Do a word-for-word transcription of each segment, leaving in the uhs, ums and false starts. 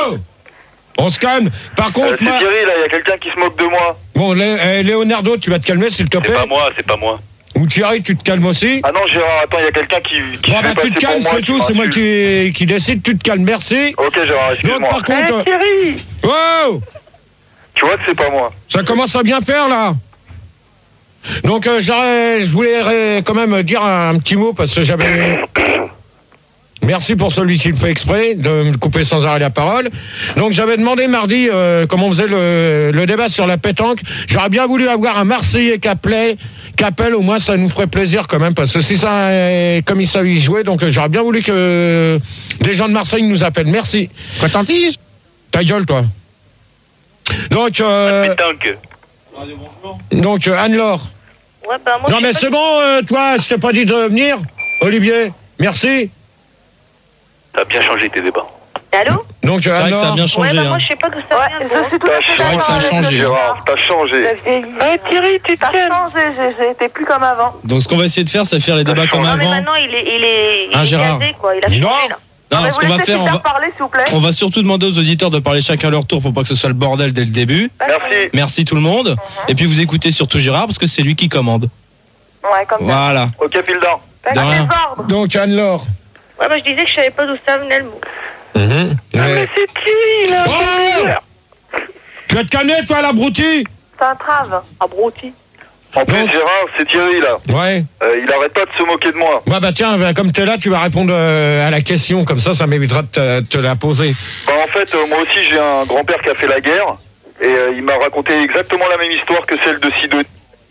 Oh, on se calme. Par contre, euh, c'est moi... Thierry, là, il y a quelqu'un qui se moque de moi. Bon, Lé- eh, Leonardo, tu vas te calmer, s'il te plaît. C'est pas moi, c'est pas moi. Ou Thierry, tu te calmes aussi. Ah non, Gérard, attends, il y a quelqu'un qui, qui Bon, se bah, fait tu te passer calmes, pour moi, c'est tout, c'est moi qui, qui décide, tu te calmes, merci. Ok, Gérard, Donc, excuse-moi. par contre... Eh, Thierry Wow, tu vois que c'est pas moi. ça commence à bien faire, là. Donc, euh, j'aurais- je voulais euh, quand même dire un, un petit mot, parce que j'avais... Merci pour celui qui le fait exprès, de me couper sans arrêt la parole. Donc, j'avais demandé mardi, euh, comment on faisait le, le débat sur la pétanque. J'aurais bien voulu avoir un Marseillais qui appelait, qui appelle, au moins, ça nous ferait plaisir quand même, parce que si ça, euh, comme ils savent y jouer, donc euh, j'aurais bien voulu que euh, des gens de Marseille nous appellent. Merci. Quoi t'en dis? Ta gueule, toi. Donc, euh, Pétanque. donc euh, Anne-Laure. Ouais, bah, moi, Non, je mais sais c'est pas- bon, euh, toi, je t'ai pas dit de venir, Olivier. Merci. T'as bien changé tes débats. Allô? Donc, C'est vrai que ça a bien changé. Ouais, bah, moi, hein. je sais pas d'où ça vient. le Je suis tout à T'as fait C'est vrai que ça a d'accord avec changé. toi. Gérard, t'as changé. T'as vieilli. Ouais, Thierry, tu te T'as calmes. changé, j'ai- j'ai été plus comme avant. Donc ce qu'on va essayer de faire, c'est faire les débats comme Non, mais avant. maintenant, il est, il est, il Ah, est Gérard. gazé, quoi. Il a changé, Non. là. Non, Mais ce vous qu'on va laissez faire, on Peter va, parler, s'il vous plaît. on va surtout demander aux auditeurs de parler chacun à leur tour pour pas que ce soit le bordel dès le début. Merci. Merci tout le monde. Et puis vous écoutez surtout Gérard parce que c'est lui qui commande. Ouais, comme ça. Voilà. Ok, Pildan. Pas de rien. désordre. Donc, Anne-Laure. Ouais, bah, je disais que je savais pas d'où ça venait, le mot. Mhm. Mais- c'est qui, là? Oh, tu vas te calmer, toi, l'abruti? C'est un trave. Abruti. En plus, Donc- Gérard, c'est Thierry, là. Ouais. Euh, il arrête pas de se moquer de moi. Ouais, bah tiens, bah, comme t'es là, tu vas répondre euh, à la question. Comme ça, ça m'évitera de te, te la poser. Bah, en fait, euh, moi aussi, j'ai un grand-père qui a fait la guerre. Et euh, il m'a raconté exactement la même histoire que celle de Sidonie.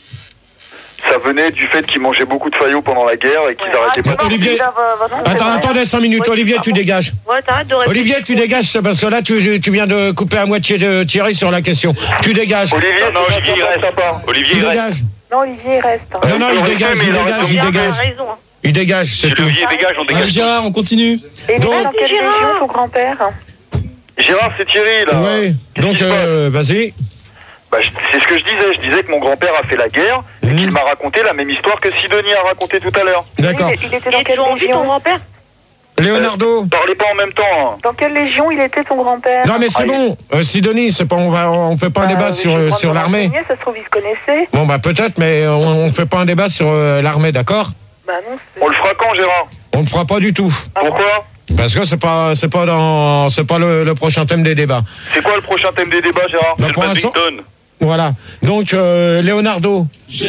Ça venait du fait qu'ils mangeaient beaucoup de faillots pendant la guerre et qu'ils arrêtaient pas de... Olivier. Attends, attendez cinq minutes. Ouais, Olivier, c'est tu pas bon. dégages. Ouais, t'arrêtes de répondre. Olivier, tu dégages, c'est parce que là, tu, tu viens de couper à moitié de Thierry sur la question. Tu dégages. Olivier, Non, non, c'est Olivier, il pas reste. sympa. Olivier, Tu il reste. dégages. Non, Olivier, il reste. hein. Non, non, il dégage, il dégage, il Gérard, dégage. t'as raison, hein. Il dégage, c'est Si tout. Olivier dégage, on Allez, dégage. Gérard, on continue. Et il Donc- est dans quelle Gérard. région, ton grand-père? Gérard, c'est Thierry, là. Oui. Qu'est-ce Donc, qui se passe euh, vas-y. Bah, je- c'est ce que je disais. Je disais que mon grand-père a fait la guerre et Mhm. qu'il m'a raconté la même histoire que Sidonie a raconté tout à l'heure. D'accord. Il, il était Il dans est quelle toujours en vie, ton légion? grand-père? Léonardo. Parlez pas en même temps. Hein. Dans quelle légion il était, ton grand-père? Non, mais c'est Ah, bon. Euh, Sidonie, c'est pas, on va, on fait pas un Euh, débat mais sur, je vais euh, prendre sur me l'armée. renseigner, Ça se trouve, ils se connaissaient. Bon, bah peut-être, mais on, on fait pas un débat sur euh, l'armée, d'accord? Bah non, c'est... On le fera quand, Gérard? On ne fera pas du tout. Pourquoi? Parce que c'est pas, c'est pas dans, c'est pas le, le prochain thème des débats. C'est quoi le prochain thème des débats, Gérard? Bah, C'est pour le l'instant, badminton. voilà. Donc, euh, Leonardo. I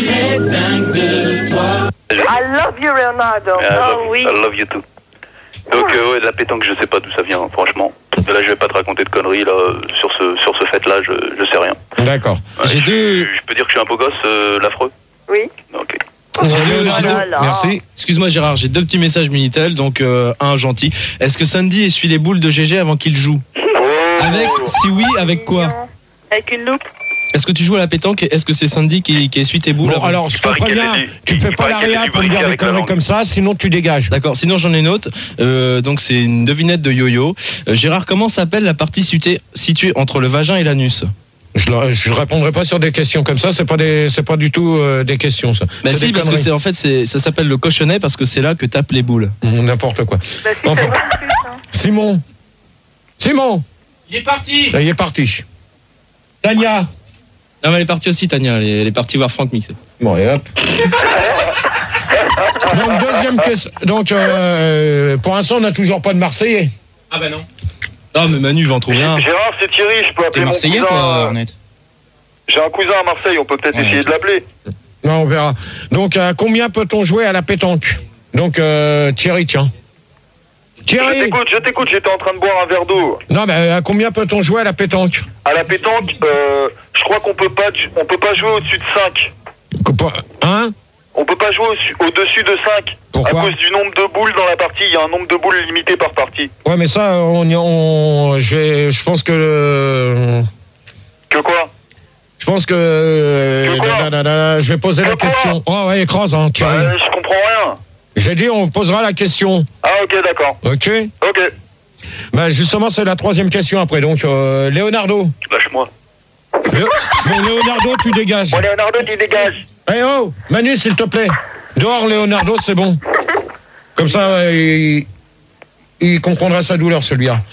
love you, Leonardo. I love, Oh, oui. I love you too. Donc, euh, ouais, la pétanque, je sais pas d'où ça vient, franchement. Là, je vais pas te raconter de conneries, là, sur ce, sur ce fait-là, je, je sais rien. D'accord. Ouais, J'ai je, deux- je peux dire que je suis un beau gosse, euh, l'affreux? Oui. Ok. J'ai deux- j'ai Leonardo, deux- là là. merci. Excuse-moi Gérard, j'ai deux petits messages Minitel, donc euh, un gentil. Est-ce que Sandy essuie les boules de G G avant qu'il joue? Avec, si oui, avec quoi? Avec une loupe. Est-ce que tu joues à la pétanque et est-ce que c'est Sandy qui, qui essuie tes boules Bon, avant? alors, je te paraît qu'elle préviens, est du- tu il fais pas paraît la qu'elle est réa du pour me dire briquet des avec la conneries langue. comme ça, sinon tu dégages. D'accord, sinon j'en ai une autre. Euh, donc c'est une devinette de yo-yo. Euh, Gérard, comment s'appelle la partie située, située entre le vagin et l'anus? Je, le- je répondrai pas sur des questions comme ça, c'est pas des, c'est pas du tout euh, des questions, ça. Bah C'est si, des parce que conneries. c'est en fait c'est ça s'appelle le cochonnet parce que c'est là que tapent les boules. Mmh, n'importe quoi. Bah si, Enfin. c'est vrai, en plus, hein. Simon. Simon. Il est parti. Il est parti. Tania. Non mais elle est partie aussi Tania, elle est, elle est partie voir Franck mixer. Bon, et hop. Donc, deuxième question. Donc, euh, pour l'instant, on n'a toujours pas de Marseillais. Ah bah non. Ah mais Manu va en trouver un. Gérard, c'est Thierry, je peux T'es appeler mon Marseillais cousin. toi, euh, Arnett? J'ai un cousin à Marseille, on peut peut-être Ouais. essayer de l'appeler. Non, on verra. Donc, à combien peut-on jouer à la pétanque? Donc, euh, Thierry, tiens. Je Thierry. t'écoute, je t'écoute, j'étais en train de boire un verre d'eau. Non, mais à combien peut-on jouer à la pétanque? À la pétanque, euh, je crois qu'on peut pas, on peut pas jouer au-dessus de cinq. Hein? On peut pas jouer au- au-dessus de cinq. Pourquoi? À cause du nombre de boules dans la partie, il y a un nombre de boules limité par partie. Ouais, mais ça, on, y- on je, vais, je pense que. euh, Que quoi? Je pense que. euh, Que quoi? da, da, da, da, je vais poser Que la quoi? question. Oh, ouais, écrase, hein, Thierry. Bah, je comprends rien. J'ai dit, on posera la question. Ah ok, d'accord. Ok? Ok. Bah, justement, c'est la troisième question après. Donc, euh, Leonardo. Lâche-moi. Lé- Bon, Leonardo, tu dégages. Bon, Leonardo, tu dégages. Eh oh, Manu, s'il te plaît. Dehors, Leonardo, c'est bon. Comme ça, euh, il, il comprendra sa douleur, celui-là. Ouais.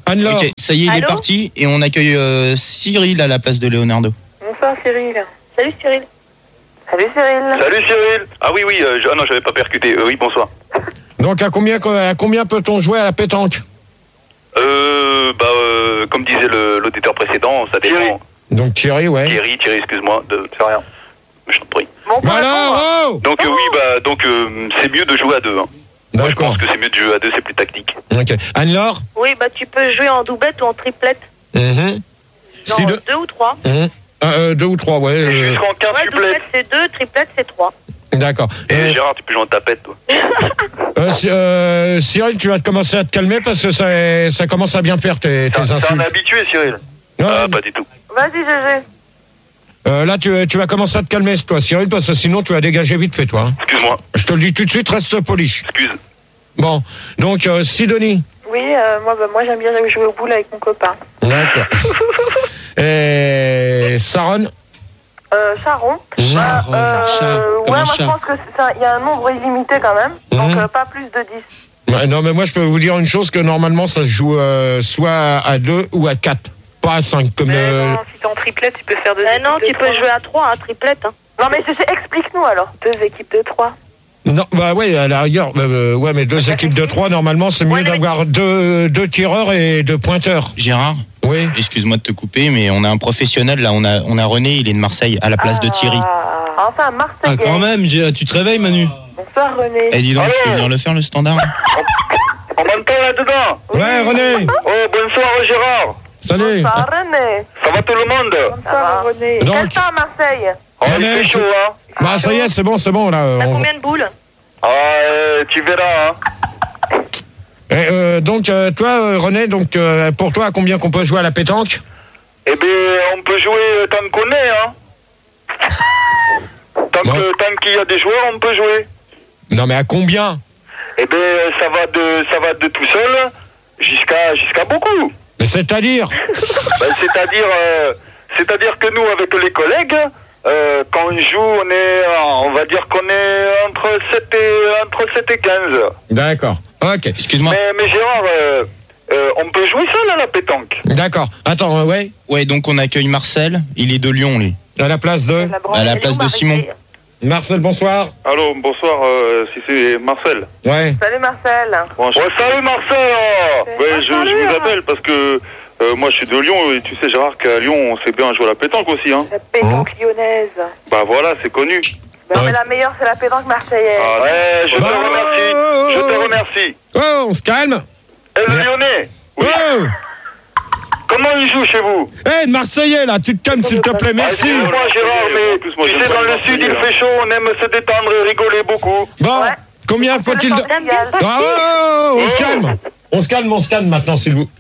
Anne-Laure. Ok, ça y est, il est Allô parti et on accueille euh, Cyril à la place de Leonardo. Bonsoir Cyril. Salut Cyril. Salut Cyril. Salut Cyril. Ah oui, oui, euh, je- ah non, j'avais pas percuté. Euh, oui, bonsoir. Donc à combien, à combien peut-on jouer à la pétanque? Euh, bah, euh, comme disait le- l'auditeur précédent, ça Thierry. dépend. Donc Thierry, ouais. Thierry, Thierry, excuse-moi, de... c'est rien. Je t'en prie. Bon, pour Voilà, répondre, oh Donc euh, oui, bah, donc euh, c'est mieux de jouer à deux. Hein. Moi, je D'accord. pense que c'est mieux de jouer à deux, c'est plus tactique. Ok. Anne-Laure. Oui, bah tu peux jouer en doublette ou en triplette. Mhm. Genre Si deux. deux ou trois. Mhm. Un, euh, deux ou trois, ouais. Et euh, jusqu'en quinze Ouais, supplètes. doublette c'est deux, triplette c'est trois. D'accord. Et Euh, Gérard, tu peux jouer en tapette, toi. euh, Cy- euh, Cyril, tu vas te commencer à te calmer parce que ça, ça commence à bien faire tes, tes C'est un insultes. habitué, Cyril. Non, Ah, pas du tout. Vas-y Gégé. euh, là, tu, tu vas commencer à te calmer, toi, Cyril, parce que sinon, tu vas dégager vite fait, toi. hein. Excuse-moi, Je te le dis tout de suite, reste poli. excuse. Bon, donc, euh, Sidonie. Oui, euh, moi, bah, moi j'aime bien jouer au boule avec mon copain. D'accord. Et Saron. Euh, Charon. Charon, Euh, chat, ouais, comme moi un je chat. pense que c'est un- il y a un nombre illimité quand même, donc Mhm. euh, pas plus de dix. Ouais, non, mais moi, je peux vous dire une chose, que normalement, ça se joue euh, soit à deux ou à quatre, pas à cinq, comme... Mais euh, non, si t'es en triplette, tu peux faire deux Ah équipes non, de tu peux trois. jouer à trois, hein, triplette. Hein. Non mais Gégé, explique-nous alors. Deux équipes de trois. Non, bah ouais, à la rigueur, euh, ouais, mais deux équipes de trois, normalement, c'est mieux Ouais, mais- d'avoir deux, deux tireurs et deux pointeurs. Gérard, Oui. excuse-moi de te couper, mais on a un professionnel là, on a, on a René, il est de Marseille, à la place de Thierry. Ah, enfin, Ah, Marseillais. quand même, j'ai- tu te réveilles, Manu. Bonsoir René. Eh dis donc, tu veux Allô venir le faire le standard? On m'entend là-dedans. Ouais, René. Oh, bonsoir Gérard. Salut. Bonsoir René. Ça va tout le monde? Bonsoir René. Donc- Quel temps à Marseille? Oh, il René, fait chaud, hein? Bah, ça y est, c'est bon, c'est bon, là. T'as on- combien de boules? Ah, euh, tu verras, hein? Eh, euh, donc, euh, toi, euh, René, donc, euh, pour toi, à combien qu'on peut jouer à la pétanque? Eh bien, on peut jouer tant qu'on est, hein? Tant Bon. que- tant qu'il y a des joueurs, on peut jouer. Non, mais à combien? Eh bien, ça va de, ça va de tout seul jusqu'à, jusqu'à beaucoup. Mais c'est-à-dire? Ben, c'est-à-dire, euh, c'est-à-dire que nous, avec les collègues, euh, quand on joue, on est, en- on va dire qu'on est entre sept et, entre sept et quinze. D'accord. Ok. Excuse-moi. Mais, mais Gérard, euh, euh, on peut jouer seul à la pétanque. D'accord. Attends, euh, ouais. Ouais, donc on accueille Marcel, il est de Lyon lui. À la place de La branche. À la Elle est place où, de Marie? Simon. Marcel, bonsoir. Allô, bonsoir, euh, si c'est Marcel. Ouais. Salut Marcel. Bon, salut Marcel. Ouais, je- je vous appelle parce que euh, moi je suis de Lyon et tu sais Gérard qu'à Lyon on sait bien jouer à la pétanque aussi, hein. La pétanque lyonnaise. Bah voilà, c'est connu. Ben, Ouais. mais la meilleure, c'est la pétanque marseillaise. Ah, ouais, je te Bah, remercie. Je te remercie. Oh, on se calme. Et le Mais- Lyonnais, oui. Oh. Comment il joue chez vous? Eh, Marseillais, là, tu te calmes, s'il te plaît, merci. Ah, excuse-moi Gérard, mais tu sais dans le sud il fait chaud, on aime se détendre et rigoler beaucoup. Bon, Ouais. combien faut-il de... Le Portugal. Ah, oh, on se calme. On se calme, on se calme maintenant, s'il vous...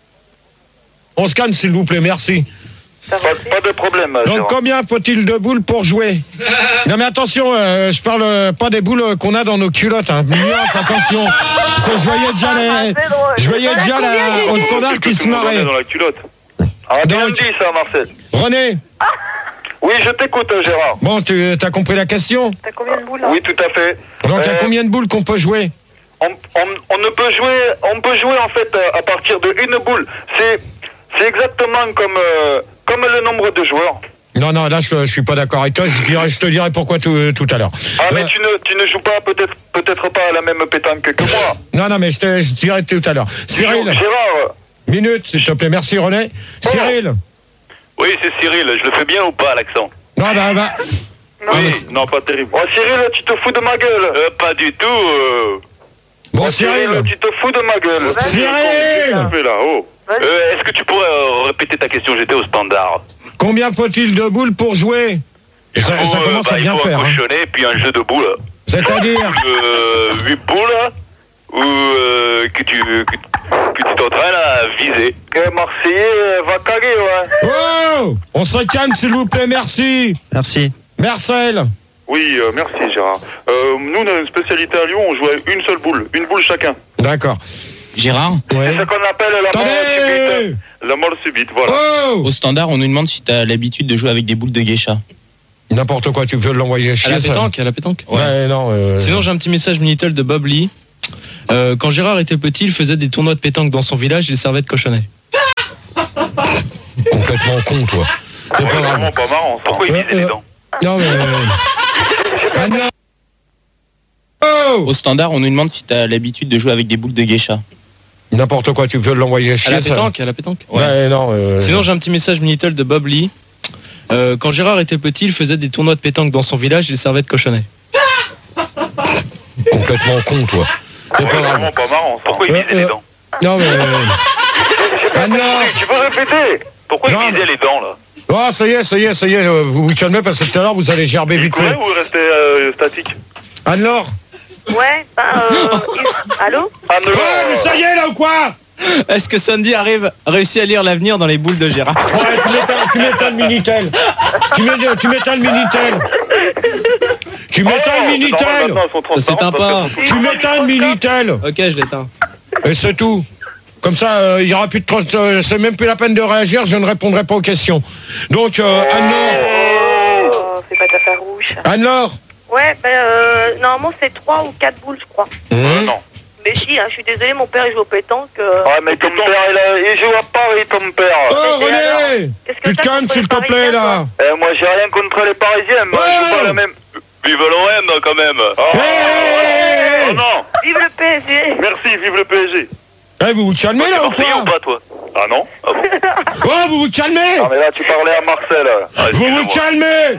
On se calme, s'il vous plaît, merci. Ça va, Pas, pas de problème, Donc, Gérard. combien faut-il de boules pour jouer? Non, mais attention, euh, je parle euh, pas des boules euh, qu'on a dans nos culottes. Hein. Nuance, attention. Parce que je voyais déjà les... c'est drôle. Je voyais déjà la... au standard qui se marrait. dans la culotte. Ah, bien Donc- dit ça, Marcel. René, Oui, je t'écoute, Gérard. bon, tu as compris la question? T'as combien de boules là? Oui, tout à fait. Donc, à Euh, combien de boules qu'on peut jouer? on, on, on ne peut jouer, on peut jouer en fait euh, à partir de une boule. C'est, c'est exactement comme, euh, comme le nombre de joueurs. Non, non, là, je, je suis pas d'accord avec toi. Je, dirais, je te dirai pourquoi tout, tout à l'heure. Ah, mais Euh, tu ne, tu ne joues pas peut-être, peut-être pas à la même pétanque que moi. Non, non, mais je te je dirai tout à l'heure. Cyril, Gérard, minute, s'il te plaît. Merci, René. Cyril. Oui, c'est Cyril, je le fais bien ou pas, l'accent? Non, bah, bah. Oui, non, pas terrible. oh, Cyril, tu te fous de ma gueule. Euh, pas du tout. Euh, Bon, Oh, Cyril. tu te fous de ma gueule. Cyril. fais là, oh. euh, Est-ce que tu pourrais euh, répéter ta question? J'étais au standard. Combien faut-il de boules pour jouer? Et ça, Il faut, ça euh, commence bah, à il bien faut faire. un hein. cochonnet, puis un jeu de boules. C'est-à-dire? Euh, huit boules, ou euh, que tu que, que tu t'entraînes à viser. Eh, Marseillais, euh, va caguer, ouais. Oh, on se calme, s'il vous plaît. Merci. Merci. Marcel. Oui, euh, merci, Gérard. Euh, nous, on a une spécialité à Lyon, on joue à une seule boule, une boule chacun. D'accord. Gérard, Ouais. C'est ce qu'on appelle la mort Attendez. subite. La mort subite, voilà. Oh, au standard, on nous demande si t'as l'habitude de jouer avec des boules de geisha. n'importe quoi, tu peux l'envoyer À chier. la ça. pétanque, à la pétanque. Ouais, non. euh, Sinon, j'ai un petit message Minitel de Bob Lee. Euh, quand Gérard était petit, il faisait des tournois de pétanque dans son village, il servait de cochonnet. Complètement con, toi. C'est Ouais, pas vraiment grave. pas marrant. ça. Pourquoi il Euh, visait les euh, dents? Non, mais. Ah, non. Oh Au standard, on nous demande si t'as l'habitude de jouer avec des boules de geisha. N'importe quoi, tu peux l'envoyer À chier. la ça. pétanque, à la pétanque. Ouais, non. euh, Sinon, j'ai un petit message Minitel de Bob Lee. Euh, quand Gérard était petit, il faisait des tournois de pétanque dans son village, il servait de cochonnet. Complètement con, toi. C'est Ouais, pas grave. vraiment pas marrant. ça. Pourquoi il Euh, visait les euh, dents? Non, mais. Ah, non. Tu peux répéter? Pourquoi non, il visait les dents là? Oh, ça y est, ça y est, ça y est, euh, vous vous calmez parce que tout à l'heure vous allez gerber Il vite courait fait. ou il restait euh, statique? Anne-Laure. Ouais, ben, euh, il- allô? Ah, ne Ouais, mais ça y est là ou quoi? Est-ce que Sandy arrive réussit à lire l'avenir dans les boules de Gérard? Ouais, tu m'étales, tu m'étales Minitel. Tu m'étales, tu m'étales Minitel. Tu m'étales Minitel. Ça c'est sympa. Tu m'étales Minitel. Ok, je l'éteins. Et c'est tout. Comme ça, euh, il y aura plus de trente. euh, c'est même plus la peine de réagir. Je ne répondrai pas aux questions. Donc, euh, Anne-Laure. Oh, c'est pas ta farouche. Anne-Laure. Ouais, ben, euh, normalement, c'est trois ou quatre boules, je crois. Mmh. Non. Mais si, hein, je suis désolée, mon père, il joue au pétanque. euh, Ah, mais ton père, il, a... il joue à Paris, ton père. Oh, Mais René. Qu'est-ce que Tu te t'as calmes, contre s'il les te plaît, Parisiens, là. Eh, moi, j'ai rien contre les Parisiens. Moi, je joue pas la même. Vive l'O M quand même. Oh, Hey. oh non. toi Vive le P S G! Merci, vive le P S G. Eh, vous vous calmez T'es là ou Marseillais ou quoi? pas toi? Ah non? Ah bon? Oh, vous vous calmez. Non, mais là, tu parlais à Marcel. Ah, Vous vous excusez-moi. calmez.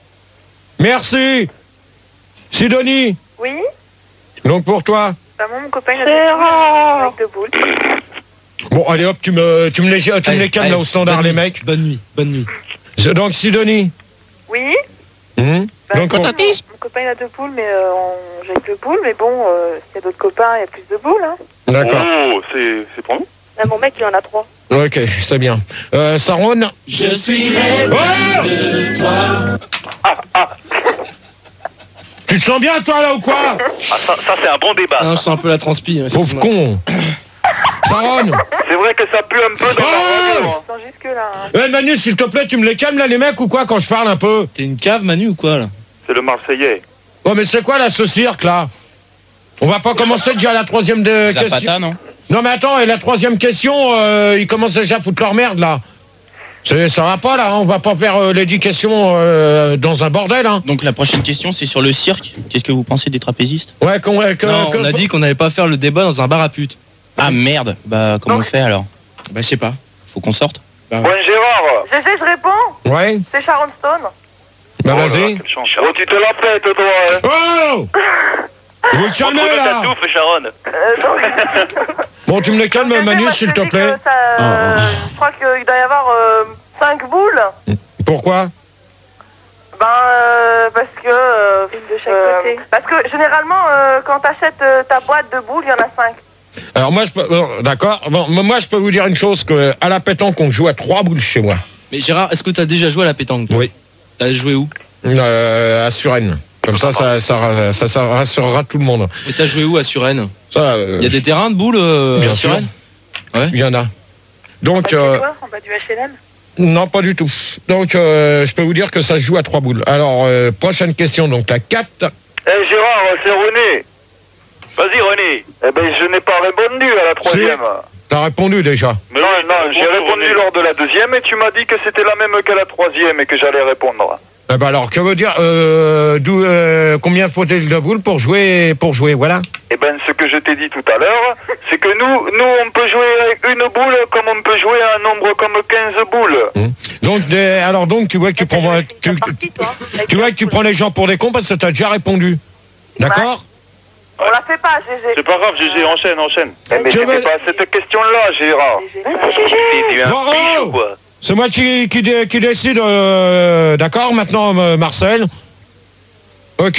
Merci. Sidonie. Oui? Donc pour toi. Bah, moi, mon copain, il a C'est des rare. avec deux boules. Bon, allez hop, tu me, tu me les, tu me Allez, les calmes allez, là au standard, bonne les nuit, mecs. Bonne nuit, bonne nuit. Donc Sidonie. Oui? Hum Bah, Donc, mon, on- mon copain, il a deux boules, mais euh, on... j'ai deux boules. Mais bon, euh, s'il y a d'autres copains, il y a plus de boules. Hein. D'accord. Oh, c'est c'est pour nous? Là, mon mec, il en a trois. Ok, c'est bien. Euh, Saron. Je suis Oh de toi. Tu te sens bien toi là ou quoi? Ah, ça, ça c'est un bon débat. Ah, je sens un peu la transpi. Pauvre con. Saron. C'est vrai que ça pue un peu dans la radio. hein. Sans jusque-là. Hein. Eh Manu, s'il te plaît, tu me les calmes là les mecs ou quoi quand je parle un peu? T'es une cave Manu ou quoi là? C'est le Marseillais. Oh mais c'est quoi là ce cirque là? On va pas commencer déjà la troisième de question. Zapata, non? Non mais attends, et la troisième question, euh, ils commencent déjà à foutre leur merde là. C'est- Ça va pas là, hein, on va pas faire euh, les dix questions euh, dans un bordel hein. Donc la prochaine question, c'est sur le cirque. Qu'est-ce que vous pensez des trapézistes? Ouais, qu'on, ouais, que, Non, que- on a dit qu'on n'allait pas faire le débat dans un bar à putes. Ah merde. Bah comment on fait alors? Bah je sais pas. Faut qu'on sorte? Bon, Gérard. G G, je réponds. Ouais, C'est Sharon Stone. bah Oh là là, vas-y. quelle chance. Oh, tu te la pètes, toi. Hein. Oh vous te calmez Retrouve ta là. touffe, Sharon. Euh, donc, Bon, tu me les calmes G G, Manu moi, s'il je te dis plaît. que ça, euh, Je crois qu'il doit y avoir euh, cinq boules. Pourquoi? Ben, euh, parce que... euh, Une de chaque euh, côté. Parce que généralement, euh, quand t'achètes euh, ta boîte de boules, il y en a cinq. Alors moi je peux, bon, d'accord. Bon, moi je peux vous dire une chose que à la pétanque on joue à trois boules chez moi. Mais Gérard, est-ce que t'as déjà joué à la pétanque toi? Oui. T'as joué où? Euh, à Suresnes. Comme ça, ça, ça, ça, ça rassurera tout le monde. Et t'as joué où à Suresnes? Ça, euh, Il y a des terrains de boules euh, bien à sûr. Suresnes? Il y en a. Donc, Pas euh, chez toi, en bas du H et M. non, pas du tout. Donc, euh, je peux vous dire que ça se joue à trois boules. Alors, euh, prochaine question, donc la quatre. Eh, Gérard, c'est René. Vas-y, René. Eh ben, je n'ai pas répondu à la troisième. T'as répondu déjà. Mais non, oui, non, mais j'ai bon, répondu René. lors de la deuxième et tu m'as dit que c'était la même que la troisième et que j'allais répondre. Eh ben alors, que veut dire euh, d'où, euh, combien faut-il de boules pour jouer, pour jouer, voilà. Eh ben, ce que je t'ai dit tout à l'heure, c'est que nous, nous, on peut jouer avec une boule comme on peut jouer à un nombre comme quinze boules. Donc, des, alors donc, tu vois que tu T'as prends, déjà fini tu, ta partie, toi, avec tu vois ta que tu poule. prends les gens pour des cons parce que t'as déjà répondu. D'accord? On la fait pas, G G. C'est pas grave, G G, enchaîne, enchaîne. Eh, mais Je c'était vais- pas cette question-là, Gérard. G G. T'es t'es un Bravo. biche ou quoi? C'est moi qui, qui, dé- qui décide, euh, d'accord, maintenant, euh, Marcel. Ok.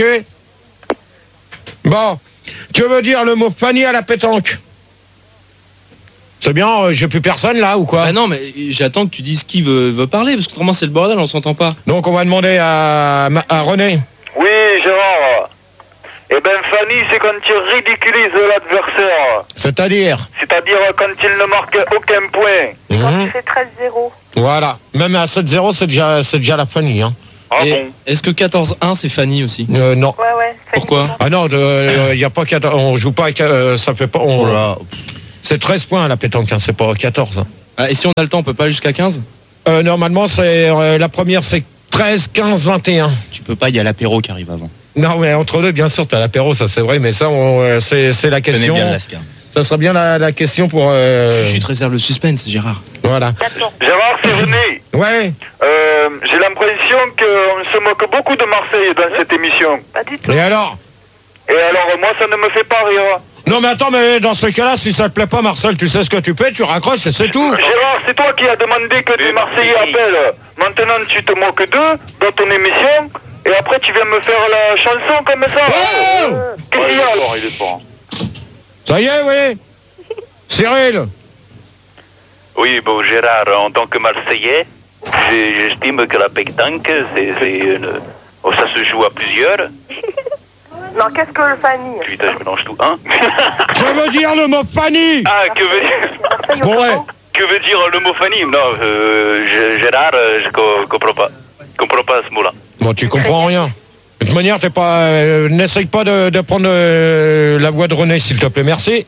Bon. Que veut dire le mot panier à la pétanque? C'est bien, euh, j'ai plus personne là ou quoi? Bah non, mais j'attends que tu dises qui veut, veut parler, parce que autrement c'est le bordel, on s'entend pas. Donc on va demander à, Ma- à René. Oui, Gérard. Eh ben, Fanny, c'est quand tu ridiculises l'adversaire. C'est-à-dire C'est-à-dire quand il ne marque aucun point. Quand Mhm. tu fais treize zéro. Voilà. Même à sept zéro, c'est déjà, c'est déjà la Fanny. Hein. Ah Et bon. est-ce que quatorze un c'est Fanny aussi? Euh, non. Ouais, ouais. Fanny. Pourquoi? Ah non, il euh, y a pas quatorze, on joue pas, euh, ça fait pas. On, c'est treize points la pétanque, hein, c'est pas quatorze. Hein. Ah, et si on a le temps, on peut pas aller jusqu'à quinze? Euh, normalement, c'est euh, la première, c'est treize, quinze, vingt et un. Tu peux pas, il y a l'apéro qui arrive avant. Non, mais entre deux, bien sûr, t'as l'apéro, ça c'est vrai, mais ça, on, euh, c'est, c'est la Je connais question. bien le Lascar. Ça serait bien la, la question pour. Euh, Je te réserve le suspense, Gérard. Voilà. Gérard, c'est René. Ouais. Euh, j'ai l'impression qu'on se moque beaucoup de Marseille dans cette émission. Pas du tout. Et alors? Et alors, moi, ça ne me fait pas rire. Non, mais attends, mais dans ce cas-là, si ça te plaît pas, Marcel, tu sais ce que tu fais, tu raccroches et c'est tout. Gérard, c'est toi qui as demandé que des Marseillais appellent. Maintenant, tu te moques d'eux dans ton émission. Et après, tu viens me faire la chanson comme ça. Oh Qu'est-ce qu'il y a? Il est fort. Ça y est, oui. Cyril. Oui, bon, Gérard, en tant que Marseillais, j'ai- j'estime que la pétanque, c'est c'est une... oh, ça se joue à plusieurs. Non, qu'est-ce que le Fanny? Putain, je mélange tout. Hein? Je veux dire le mot Fanny. Ah, que veut dire... Marseille au Bon, ouais. Congo. Que veut dire le mot Fanny? Non, euh, G- Gérard, euh, je co- comprends pas. Je comprends pas ce mot-là. Bon, tu comprends rien. De toute manière, t'es pas. euh, n'essaye pas de, de prendre euh, la voix de René, s'il te plaît. Merci.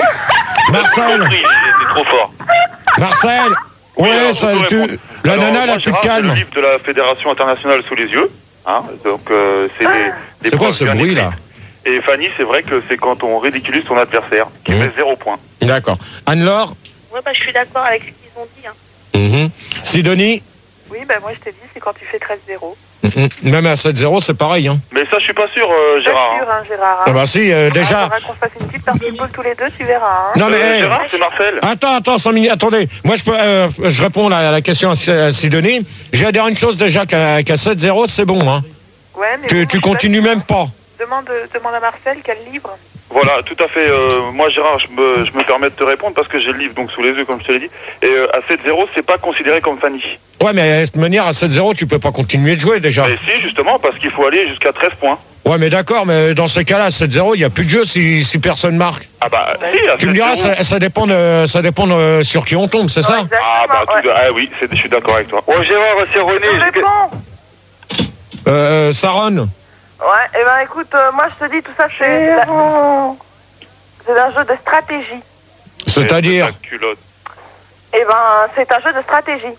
Marcel. Oui, c'est trop fort. Marcel. Ouais, alors, ça, je peux tu, répondre. la Alors, nana, moi, là, tu te Gérard, j'ai calmes. le livre de la Fédération internationale sous les yeux. Hein, donc, euh, c'est des, des C'est quoi preuves ce bien bruit, là? écrites. Et Fanny, c'est vrai que c'est quand on ridiculise son adversaire, qui Mmh. met zéro point. D'accord. Anne-Laure. Ouais, bah, je suis d'accord avec ce qu'ils ont dit. Hein. Mhm. Sidonie. Oui, ben moi je t'ai dit, c'est quand tu fais treize zéro. Mhm. Même à sept zéro, c'est pareil. Hein. Mais ça, je suis pas sûr, euh, Pas Gérard. sûr, hein, Gérard. Hein. Ah bah si, euh, Ah, déjà. faudra qu'on se fasse une petite partie de boule tous les deux, tu verras. Hein. Non mais. Euh, hey, Gérard, c'est Marcel. Attends, attends, cinq minutes, attendez. Moi, je peux, euh, je réponds à la question à Sidonie. J'ai à dire une chose déjà, qu'à, qu'à sept zéro, c'est bon. Hein. Ouais, mais Tu, bon, tu je suis continues pas sûre. même pas. Demande, demande à Marcel quel livre. Voilà, tout à fait. Euh, moi, Gérard, je me, je me permets de te répondre parce que j'ai le livre donc sous les yeux, comme je te l'ai dit. Et euh, à sept zéro, c'est pas considéré comme Fanny. Ouais, mais de toute manière, à sept zéro, tu peux pas continuer de jouer déjà. Mais si, justement, parce qu'il faut aller jusqu'à treize points. Ouais, mais d'accord, mais dans ces cas-là, à sept zéro, il n'y a plus de jeu si, si personne marque. Ah bah, si, à Tu me sept diras, zéro. ça, ça dépend, de, ça dépend de sur qui on tombe, c'est ça? Exactement, Ah bah, tout ouais. de- ah oui, c'est- je suis d'accord avec toi. Oh, Gérard, c'est René. Je j'ai- réponds. euh, Saron. Ouais, et ben écoute, euh, moi je te dis, tout ça c'est la- c'est un jeu de stratégie. C'est-à-dire? Ta culotte. Et ben c'est un jeu de stratégie.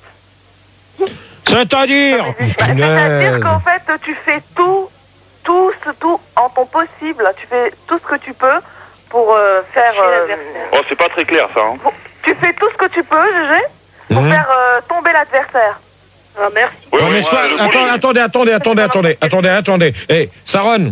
C'est-à-dire? Bah, C'est-à-dire qu'en fait tu fais tout, tout, ce- tout en ton possible. Tu fais tout ce que tu peux pour euh, faire. euh, Oh, c'est pas très clair, ça. Hein. pour- tu fais tout ce que tu peux, Gégé, pour Mhm. faire euh, tomber l'adversaire. Ah, merci. Ouais, Ouais, ouais, mais moi, soit, le attends, bowling. attendez, attendez, attendez, attendez, attendez, attendez. Eh, Saron.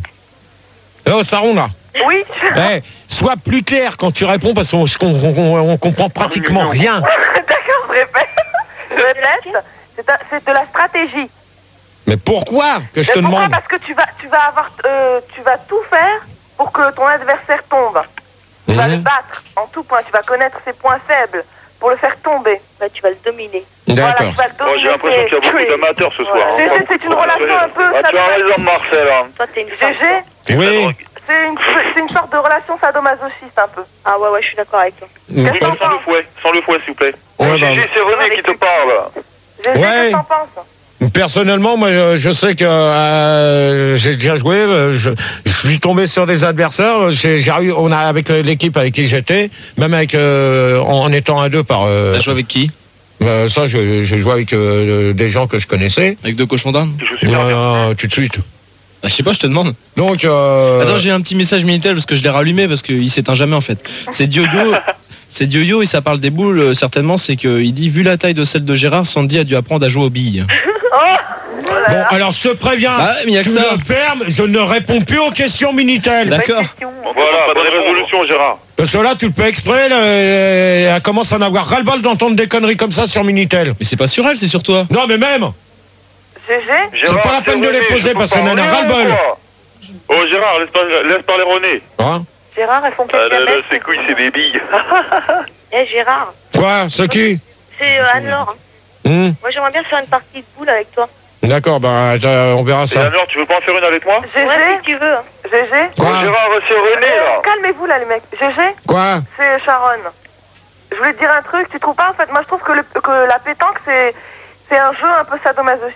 Oh, Saron, là. Oui. Eh, sois plus clair quand tu réponds parce qu'on on, on, on comprend pratiquement rien. D'accord, je répète. Je répète. C'est un- c'est de la stratégie. Mais pourquoi que je Mais te pourquoi? demande? Parce que tu vas, tu vas avoir, euh, tu vas tout faire pour que ton adversaire tombe. Tu vas Mhm. le battre en tout point. Tu vas connaître ses points faibles pour le faire tomber. Bah, tu vas le dominer. Voilà, D'accord. tu vas le Oh, dominer. j'ai l'impression qu'il y a beaucoup tuer. d'amateurs ce soir. Voilà. hein. C'est- c'est une relation un peu Ah, tu as sadomaso- raison, Marcel. Hein. Toi, t'es une femme. Gégé, Oui. c'est une, c'est une sorte de relation sadomasochiste un peu. Ah, ouais, ouais, je suis d'accord avec toi. Mm. Qu'est-ce que t'en Sans le penses? fouet, sans le fouet, s'il vous plaît. Ouais, Oh, bah, Gégé, c'est René qui te parle. Gégé, Ouais. qu'est-ce que t'en penses? Personnellement, moi, je, je sais que euh, j'ai déjà joué. euh, Je, je suis tombé sur des adversaires. J'ai, j'ai eu, on a avec l'équipe avec qui j'étais, même avec euh, en, en étant à deux par. Euh, T'as joué avec qui? euh, ça, je- j'ai joué avec euh, des gens que je connaissais. Avec deux cochons d'Inde? Je suis bien. Euh, tout de suite. Bah, je sais pas, je te demande. Donc. Euh, Attends, j'ai un petit message Minitel parce que je l'ai rallumé parce qu'il s'éteint jamais en fait. C'est Dioyo. C'est Dioyo et ça parle des boules, euh, certainement. C'est qu'il dit, vu la taille de celle de Gérard, Sandy a dû apprendre à jouer aux billes. Oh, oh là Bon, là. alors je préviens. Bah, mais y a que tu ça. me fermes, je ne réponds plus aux questions Minitel. Pas de D'accord. question. Voilà, pas de résolution, Gérard. Parce que là, tu le fais exprès, là, et elle commence à en avoir ras-le-bol d'entendre des conneries comme ça sur Minitel. Mais c'est pas sur elle, c'est sur toi. Non, mais même. Gégé, Gérard, pas la peine de René, les poser je peux parce qu'on en a parler, ras-le-bol. quoi. Oh, Gérard, laisse, pas- laisse parler René. Hein? Gérard, elles font Ah, quel là, là, diamètre? ses couilles, c'est des billes. Eh, Gérard, Quoi? C'est qui? c'est euh, Anne-Laure. hein. Hmm, Moi, j'aimerais bien faire une partie de boule avec toi. D'accord, bah, euh, on verra Et ça. alors, tu veux pas en faire une avec moi? Gégé, Ouais, si tu veux. hein. Gégé. Oh, Quoi? Gérard, c'est René, Eh, là. calmez-vous là les mecs. Gégé, Quoi? c'est Sharon. Je voulais te dire un truc, tu trouves pas en fait? Moi je trouve que, le, que la pétanque c'est c'est un jeu un peu sadomasochiste.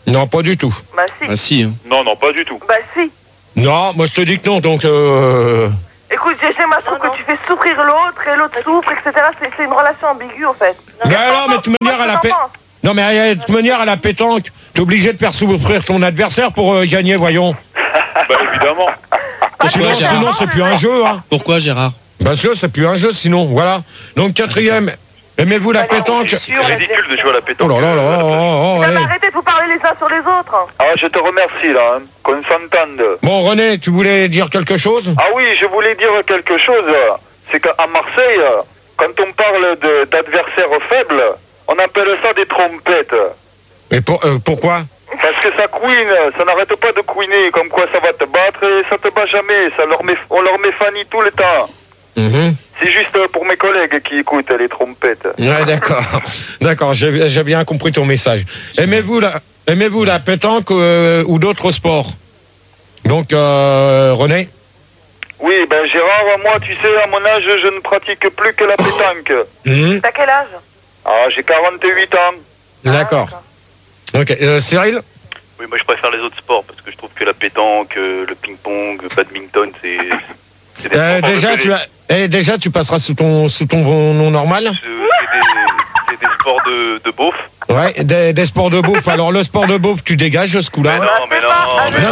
Non, pas du tout. Bah si. Ah si. hein. Non, non, pas du tout. Bah si. Non, moi je te dis que non, donc... Euh... Écoute, G G, moi je trouve que tu fais souffrir l'autre et l'autre souffre, et cetera. C'est c'est une relation ambiguë, en fait. Mais alors, mais de toute manière, à la paix... Non, mais euh, de toute manière, à la pétanque, t'es obligé de faire souffrir ton adversaire pour euh, gagner, voyons. Bah évidemment. Sinon, Pourquoi, Gérard sinon c'est plus un jeu, hein. Pourquoi, Gérard? Parce que c'est plus un jeu, sinon, voilà. Donc, quatrième, aimez-vous la pétanque? C'est ridicule de jouer à la Oh pétanque. là là là, oh, oh, oh, Non, mais allez. arrêtez de vous parler les uns sur les autres. Ah, je te remercie là, hein. Qu'on s'entende. Bon, René, tu voulais dire quelque chose? Ah oui, je voulais dire quelque chose. C'est qu'à Marseille, quand on parle de- d'adversaires faibles, on appelle ça des trompettes. Et pour, euh, pourquoi? Parce que ça couine, ça n'arrête pas de couiner, comme quoi ça va te battre et ça te bat jamais. Ça leur met, on leur met Fanny tout le temps. Mhm. C'est juste pour mes collègues qui écoutent les trompettes. Ouais, d'accord. D'accord, j'ai j'ai bien compris ton message. Aimez-vous la, aimez-vous la pétanque euh, ou d'autres sports? Donc, euh, René? Oui, ben Gérard, moi, tu sais, à mon âge, je ne pratique plus que la pétanque. Mhm. T'as quel âge? Ah, j'ai quarante-huit ans. D'accord. Ok, euh, Cyril? Oui, moi je préfère les autres sports parce que je trouve que la pétanque, euh, le ping-pong, le badminton, c'est c'est des Euh, sports déjà, préférés. tu as, eh, déjà, tu passeras sous ton, sous ton nom normal? Euh, C'est des, c'est des sports de, de beauf. Ouais, des, des sports de bouffe. Alors, le sport de bouffe, tu dégages ce coup-là? Mais non, mais non, mais Non,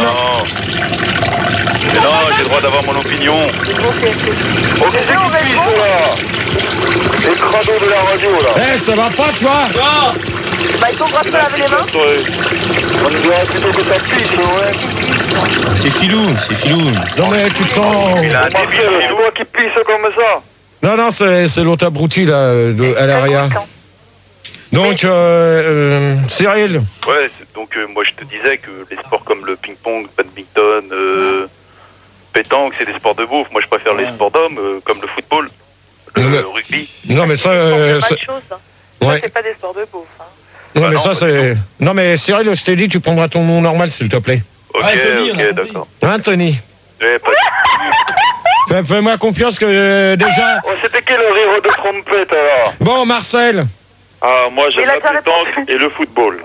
non. Mais non, j'ai le droit d'avoir mon opinion. Oh, qu'est-ce qui pisse, là? Les crados de la radio, là. Eh, ça va pas, toi? Bah, ils t'ont droit de te laver les mains. On dirait plutôt que ça pisse, ouais. C'est filou, c'est filou. Non, mais tu te sens... Il a un Marcel, débile, c'est toi qui pisse comme ça. Non, non, c'est c'est l'autre abruti, là, de, à l'arrière. Donc, euh, euh, Cyril? Ouais, c'est- donc euh, moi je te disais que les sports comme le ping-pong, badminton, euh, pétanque, c'est des sports de beauf. Moi je préfère les sports d'hommes euh, comme le football, le, Non, mais- le rugby. Non, mais ça... Il y euh, a pas ça- de choses. Ça, ouais. c'est pas des sports de beauf. Hein. Non, Bah mais non, ça, pas c'est... Non, mais Cyril, je t'ai dit, tu prendras ton nom normal, s'il te plaît. Ok, Ouais, Tony, on a ok, compris. d'accord. Hein, Tony? Ouais, pas de- Fais- Fais-moi confiance que, euh, déjà... Oh, c'était quel rire de trompette, alors? Bon, Marcel. Ah, moi, j'aime Il a la déjà pétanque répondu. et le football.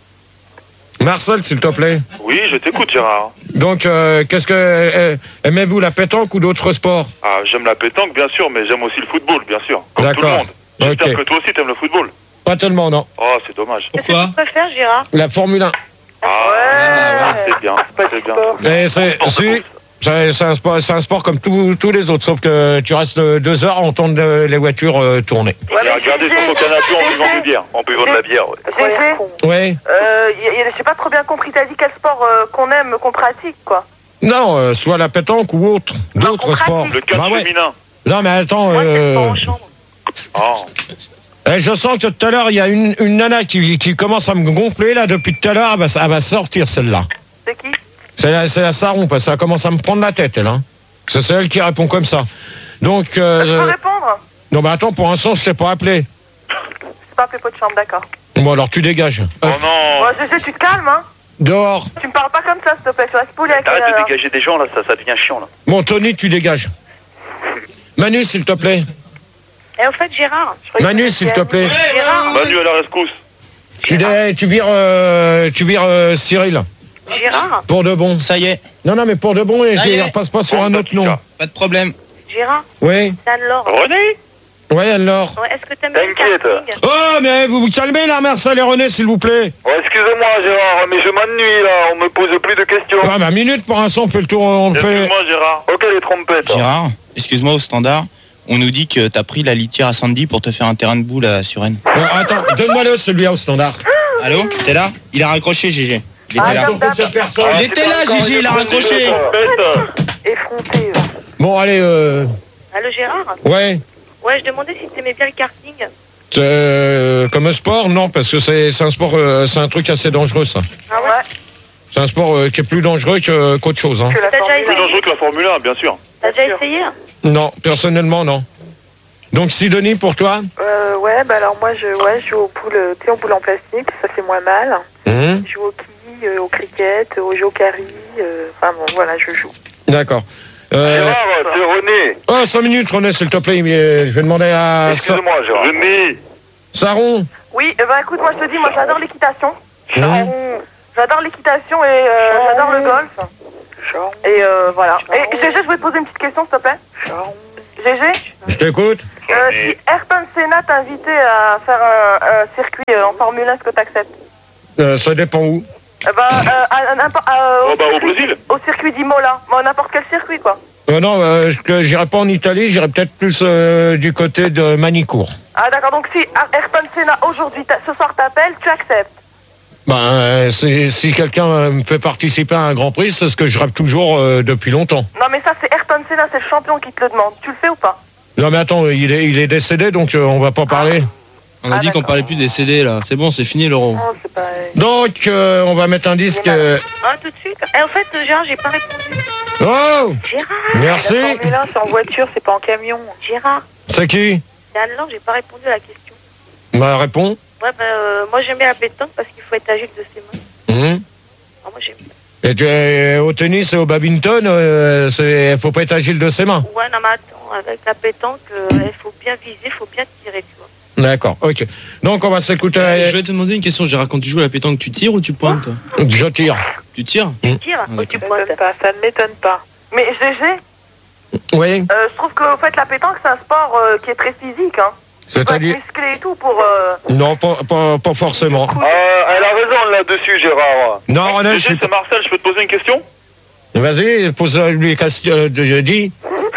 Marcel, s'il te plaît. Oui, je t'écoute, Gérard. Donc, euh, qu'est-ce que... euh, aimez-vous la pétanque ou d'autres sports? Ah, j'aime la pétanque, bien sûr, mais j'aime aussi le football, bien sûr. Comme tout le D'accord. monde. J'espère Ok. que toi aussi t'aimes le football. Pas tellement, non. Oh, c'est dommage. Pourquoi? Tu préfères, Gérard? La Formule un. Ah, Ouais. c'est bien, c'est bien. Et c'est... Si, c'est c'est un sport, c'est un sport comme tous tous les autres, sauf que tu restes euh, deux heures à entendre euh, les voitures euh, tourner. Ouais, Et à regarder sur ton canapé en buvant du bière. En buvant de la bière, ouais. Gégé, Ouais. euh, y- y- j'ai pas trop bien compris. T'as dit quel sport euh, qu'on aime, qu'on pratique, quoi. Non, euh, soit la pétanque ou autre, d'autres on sports. pratique. Le catch Bah ouais. féminin. Non, mais attends, Moi, c'est le euh, sport en chambre. Oh. eh, je sens que tout à l'heure, il y a une, une nana qui, qui commence à me gonfler, là, depuis tout à l'heure, elle va, elle va sortir, celle-là. C'est qui? C'est la, c'est la Saron, parce que ça commence à me prendre la tête, elle, hein. C'est c'est elle qui répond comme ça. Donc, Je peux euh, répondre? non, mais attends, pour l'instant, je t'ai pas appelé. C'est pas appelé pot de chambre, d'accord. Bon, alors, tu dégages. Oh Euh, non. Bon, Gégé, tu te calmes, hein. dehors. Tu me parles pas comme ça, s'il te plaît. Tu restes poli avec Arrête de euh, dégager des gens là, ça, ça devient chiant là. Bon, Tony, tu dégages. Manu, s'il te plaît. Et au fait, Gérard, je croyais Manu, que s'il c'était te plaît. Gérard, Manu à la rescousse. Tu, dé- tu vires, euh, tu vires euh, Cyril. Gérard, Pour de bon. Ça y est, Non, non, mais pour de bon, et Ça y je est. ne repasse pas sur Bon, un bah, autre tu nom. cas. pas de problème. Gérard, Oui. c'est Anne-Laure. René. Oui, alors. Ouais, est-ce que t'aimes bien le T'inquiète. karting? Oh, mais vous vous calmez là, Marcel et René, s'il vous plaît. Oh, excusez-moi, Gérard, mais je m'ennuie là. On me pose plus de questions. Ah, bah, minute, pour l'instant, on fait le tour, on le fait. Excuse-moi, Gérard. Ok, les trompettes. Gérard, excuse-moi au standard. On nous dit que t'as pris la litière à Sandy pour te faire un terrain de boule à Suresnes. Euh, attends, donne-moi le celui-là au standard. Allô, t'es là? Il a raccroché, Gégé. Il était Ah, là. comme d'hab. personne. Il était là, Gégé, il a raccroché. Effronté. euh. Bon, allez, euh. Allô, Gérard? Ouais. Ouais, je demandais si t'aimais bien le karting. C'est, euh, comme un sport, non, parce que c'est c'est un sport, euh, c'est un truc assez dangereux, ça. Ah ouais? C'est un sport euh, qui est plus dangereux que- qu'autre chose, hein. Que la T'as déjà Formule Plus un. dangereux que la Formule un, bien sûr. T'as déjà essayé? Non, personnellement, non. Donc, Sidonie, pour toi? Euh, ouais, bah alors moi je, ouais, je joue aux poules, euh, tu sais, aux poules en plastique, ça fait moins mal. Hum, Je joue au quilles, euh, au cricket, au jokari, euh, enfin bon, voilà, je joue. D'accord. Euh, Gérard, c'est René. oh, cinq minutes, René, s'il te plaît. mais Je vais demander à Sa- Excusez-moi, Gérard. René. Saron. Oui, eh ben écoute, moi je te dis, moi j'adore l'équitation. Hum, J'adore l'équitation et euh, j'adore le golf. Et euh, voilà. Et Gégé, je voulais te poser une petite question, s'il te plaît. Gégé, Je t'écoute. euh, si Ayrton Senna t'invitait à faire un, un circuit euh, en Formule un, est-ce que t'acceptes? Euh, ça dépend où. Eh ben, euh, à- à n'importe- à- Oh, bah, au circuit- Brésil. Au circuit d'Imola. Bon, n'importe quel circuit, quoi. Euh, non, euh, je- j'irai pas en Italie, j'irai peut-être plus euh, du côté de Manicourt. Ah, d'accord. Donc, si Ayrton Senna, aujourd'hui, t'a- ce soir, t'appelle, tu acceptes? Ben, euh, c'est- si quelqu'un euh, me fait participer à un Grand Prix, c'est ce que je rêve toujours euh, depuis longtemps. Non, mais ça, c'est Ayrton Senna, c'est le champion qui te le demande. Tu le fais ou pas? Non mais attends, il est, il est décédé, donc euh, on va pas parler. On a Ah, dit qu'on d'accord. parlait plus des C D là. C'est bon, c'est fini l'euro. Non, c'est pas... Donc, euh, on va mettre un disque... euh, Ah, tout de suite. Et en fait, Gérard, j'ai pas répondu. Oh Gérard, Merci. La Formule un, c'est en voiture, c'est pas en camion. Gérard, C'est qui? c'est Anne-Laure, j'ai pas répondu à la question. Bah, réponds. Ouais, bah, euh, moi j'aime bien la pétanque parce qu'il faut être agile de ses mains. Hum. Ah, moi j'aime. Et tu es au tennis et au badminton, euh, c'est, faut pas être agile de ses mains. Ouais, non, mais attends, avec la pétanque, euh, il faut bien viser, il faut bien tirer, tu vois. D'accord, ok. Donc on va s'écouter... Je vais te demander une question, Gérard. Quand tu joues à la pétanque, tu tires ou tu pointes toi? Je tire. Tu tires? Tu tires Ah, ou tu Ça pointes? m'étonne pas, ça ne m'étonne pas. Mais Gégé, Oui, euh, je trouve que, en fait, la pétanque, c'est un sport euh, qui est très physique, hein. Tu dois être c'est-à-dire... musclé et tout pour... euh, Non, pas, pas, pas forcément. Ah, elle a raison là-dessus, Gérard. Non, René, je Gégé, suis... c'est Marcel, je peux te poser une question? Vas-y, pose-lui les questions, euh, je dis.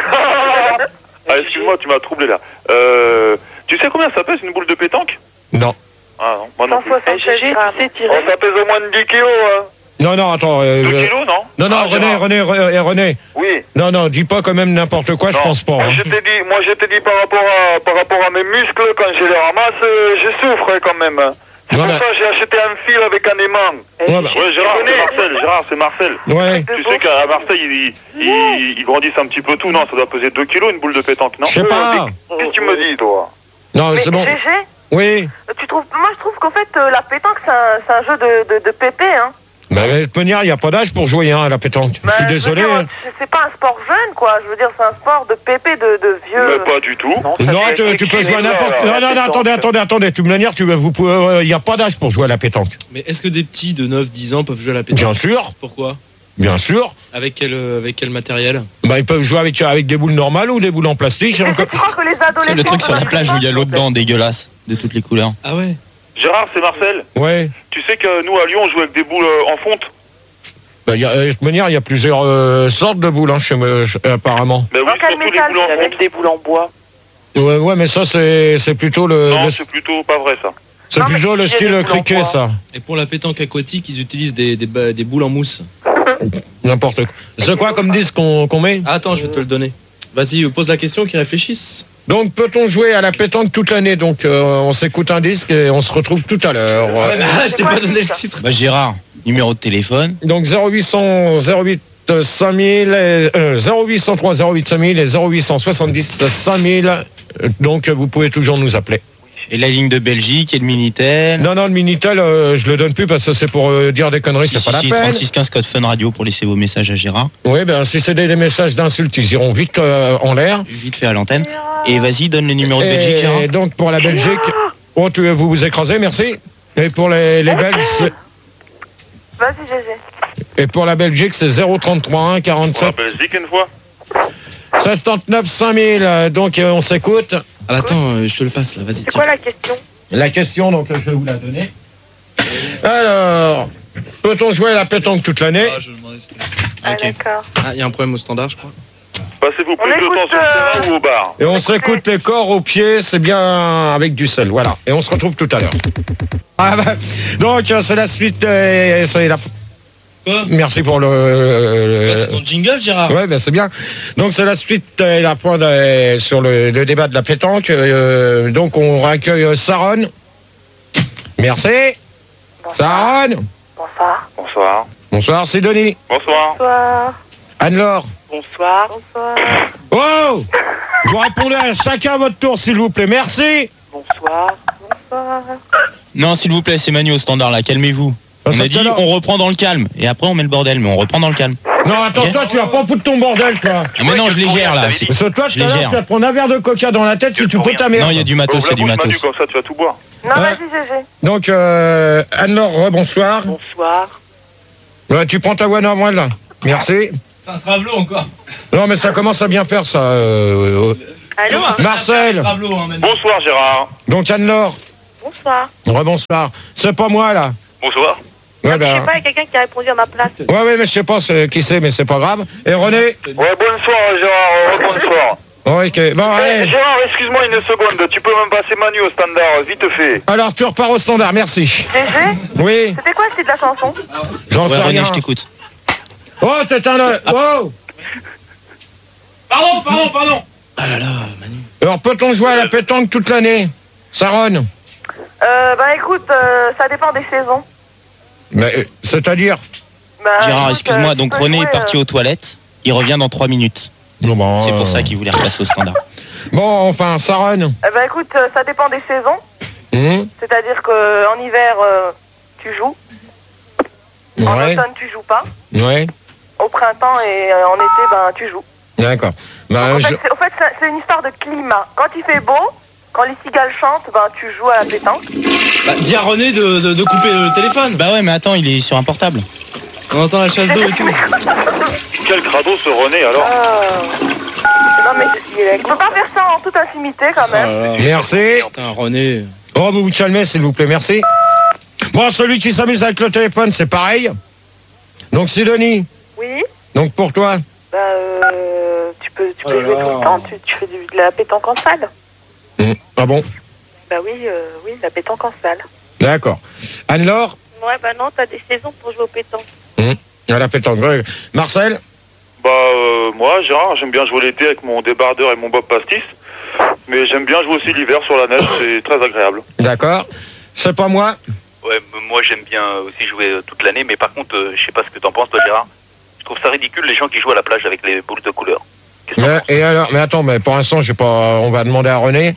Ah, excuse-moi, tu m'as troublé là. Euh, tu sais combien ça pèse une boule de pétanque? Non. Ah non, moi non cent plus. soixante-seize grammes. tu sais tirer. Oh, ça pèse au moins de dix kilos, hein. Non, non, attends. euh, deux euh, kilos, non? Non, non, Ah, René, Gérard. René, René, René. Oui. Non, non, dis pas quand même n'importe quoi, je Non. pense pas. Moi, hein. je t'ai dit, moi, je t'ai dit par rapport à, par rapport à mes muscles, quand je les ramasse, euh, je souffre hein, quand même. C'est Voilà. pour ça que j'ai acheté un fil avec un aimant. Ouais, bah, Ouais, Gérard, c'est Marcel, Gérard, c'est Marcel. ouais. Tu sais qu'à Marseille, ils, ils, ils grandissent un petit peu tout, non? Ça doit peser deux kilos une boule de pétanque, non? Je sais pas. Qu'est-ce que tu me dis, toi? Non, Mais c'est bon. Gégé, Oui. tu trouves... Moi, je trouve qu'en fait, euh, la pétanque, c'est un, c'est un jeu de, de, de pépé, hein. Bah, de toute manière, il n'y a pas d'âge pour jouer hein, à la pétanque. Bah, je suis veux désolé. dire, hein. c'est- c'est pas un sport jeune, quoi. Je veux dire, c'est un sport de pépé, de, de vieux. Mais pas du tout. Non, ça Non, fait tu, tu peux jouer à n'importe... alors, Non, non, non, attendez, attendez, attendez. De toute manière, tu, vous pouvez... Il n'y a pas d'âge pour jouer à la pétanque. Mais est-ce que des petits de neuf dix ans peuvent jouer à la pétanque? Bien sûr, Pourquoi? bien sûr. Avec quel, euh, avec quel matériel? Bah, ils peuvent jouer avec, avec des boules normales ou des boules en plastique. Mais tu crois que les adolescents... C'est le truc sur la dans plage où il y a l'eau pétanque, dedans, dégueulasse, de toutes les couleurs. Ah ouais? Gérard, c'est Marcel. Ouais. Tu sais que nous, à Lyon, on joue avec des boules euh, en fonte. Bah, y a, euh, de toute manière, il y a plusieurs euh, sortes de boules, hein, chez moi, je- euh, apparemment. Mais oui, Dans quel surtout les métal? boules Il y a en même fonte. des boules en bois. Ouais, ouais, mais ça, c'est c'est plutôt le... Non, le- c'est plutôt pas vrai, ça. c'est Non, mais plutôt le il y a des style boules en cricket, bois. ça. Et pour la pétanque aquatique, ils utilisent des, des, ba- des boules en mousse. N'importe quoi. C'est quoi comme disque qu'on qu'on met? Ah, attends, je vais te le donner. Vas-y, euh, pose la question, qu'ils réfléchissent. Donc, peut-on jouer à la pétanque toute l'année? Donc, euh, on s'écoute un disque et on se retrouve tout à l'heure. Ah, mais ah, je t'ai quoi, pas donné le ça titre. Bah Gérard, numéro de téléphone. Donc, zéro huit cents, zéro huit cinq mille, et, euh, zéro huit cent trois, zéro huit cinq mille et zéro huit cent soixante-dix cinq mille. Euh, Donc, euh, vous pouvez toujours nous appeler. Et la ligne de Belgique et le Minitel. Non, non, le Minitel, euh, je le donne plus parce que c'est pour euh, dire des conneries, Si, c'est si, pas la si, peine. trente-six quinze code Fun Radio pour laisser vos messages à Gérard. Oui, ben, si c'est des, des messages d'insultes, ils iront vite euh, en l'air. Vite fait à l'antenne. Et vas-y, donne le numéro de Belgique, Gérard. Et donc, pour la Belgique, oh, tu, vous vous écrasez, merci. Et pour les, les Belges, c'est- Vas-y, Gégé. et pour la Belgique, c'est zéro trente-trois un Pour la quarante-sept Belgique, une fois. soixante-neuf cinq mille. euh, Donc, euh, on s'écoute. Ah, bah, attends, euh, je te le passe là, vas-y. C'est tiens. quoi la question? La question, donc, je vais vous la donner. Alors, peut-on jouer à la pétanque toute l'année? je demandais si c'était- Ah, Ok. d'accord. Ah, il y a un problème au standard, je crois. Passez-vous plus On de temps écoute, sur le euh, terrain ou au bar? Et on s'écoute les corps aux pieds, c'est bien avec du sel, voilà. Et on se retrouve tout à l'heure. Ah bah, donc, euh, c'est la suite. euh, c'est la... Quoi? Merci pour le... le- Bah, c'est ton jingle, Gérard. Ouais, ben c'est bien. Donc c'est la suite et la fin de- sur le, le débat de la pétanque. Euh, donc on accueille euh, Saron. Merci. Saron. Bonsoir. Bonsoir. Bonsoir, Sidonie. Bonsoir. Bonsoir. Anne-Laure. Bonsoir. Bonsoir. Oh, vous répondez à chacun à votre tour, s'il vous plaît. Merci. Bonsoir. Bonsoir. Non, s'il vous plaît, c'est Manu au standard là, calmez-vous. On Parce a que dit alors- on reprend dans le calme. Et après on met le bordel, mais on reprend dans le calme. Non, attends, Ok. toi, tu vas pas foutre ton bordel, toi. Ah, mais non, je les gère là. c'est- Parce que toi, Je tout à les l'heure, gère. tu vas te prendre un verre de coca dans la tête si tu fous ta merde. Non, il y a du Ouvre matos, la c'est du bouche, Manu, matos. comme ça, tu vas tout boire. Non, Ouais. vas-y, Gégé. Donc, euh, Anne-Laure, bonsoir. Bonsoir. Ouais, tu prends ta voix normale, là. Merci. C'est un travelot encore. Non, mais ça commence à bien faire, ça. Euh... Allô Marcel. Bonsoir Gérard. Donc, Anne-Laure. Bonsoir. Rebonsoir. C'est pas moi, là. Bonsoir. Ouais, Je sais ben... pas, il y a quelqu'un qui a répondu à ma place. Ouais, ouais, mais je sais pas c'est- qui c'est, mais c'est pas grave. Et René. Ouais, bonsoir Gérard, bonsoir. Ok, bon, allez. Gérard, excuse-moi une seconde, tu peux me passer Manu au standard, vite fait. Alors, tu repars au standard, merci. G G, Oui, c'était quoi le titre de la chanson? j'en Ouais, sais René, rien. je t'écoute. Oh, t'éteins le... Oh. Pardon, pardon, pardon. Ah là là, Manu. Alors, peut-on jouer à la pétanque toute l'année, Saronne? Euh, bah écoute, euh, ça dépend des saisons. Mais, euh, c'est-à-dire? Bah, Gérard, écoute, excuse-moi, euh, donc tu peux René jouer, est parti euh, aux toilettes. Il revient dans trois minutes. Non, bon, C'est euh, pour ça qu'il voulait repasser au standard. Bon, enfin, Saronne. Eh ben écoute, euh, ça dépend des saisons. Hum, C'est-à-dire qu'en hiver, euh, tu joues. En Ouais, automne, tu joues pas. ouais, Au printemps et euh, en été, ben tu joues. d'accord. Bah, En je... fait, c'est, en fait, c'est- c'est une histoire de climat. Quand il fait beau, quand les cigales chantent, ben tu joues à la pétanque. Bah, dis à René de, de, de couper le téléphone. Bah ouais, mais attends, il est sur un portable. On entend la chasse d'eau et tout. Quel crado ce René alors Euh, Non mais je, on peut pas faire ça en toute intimité quand même. Ah là là. Merci. Putain, René. Oh, vous vous calmez, s'il vous plaît, merci. Bon, celui qui s'amuse avec le téléphone, c'est pareil. Donc, Sidonie. Oui. Donc, pour toi. Bah euh, tu peux, tu peux Oh là jouer là. tout le temps. Tu, tu fais du- de la pétanque en salle. Hum, Ah bon? Bah oui, euh, oui, de la pétanque en salle. D'accord. Anne-Laure? Ouais, bah non, t'as des saisons pour jouer au pétanque. À la pétanque. Ouais. Marcel? Bah euh, moi Gérard, j'aime bien jouer l'été avec mon débardeur et mon bob pastis. Mais j'aime bien jouer aussi l'hiver sur la neige, c'est très agréable. D'accord. C'est pas moi? Ouais, moi j'aime bien aussi jouer euh, toute l'année, mais par contre, euh, je sais pas ce que t'en penses toi Gérard. Je trouve ça ridicule les gens qui jouent à la plage avec les boules de couleur. Qu'est-ce que t'en Mais, penses et alors, mais attends, mais pour l'instant, j'ai pas. On va demander à René.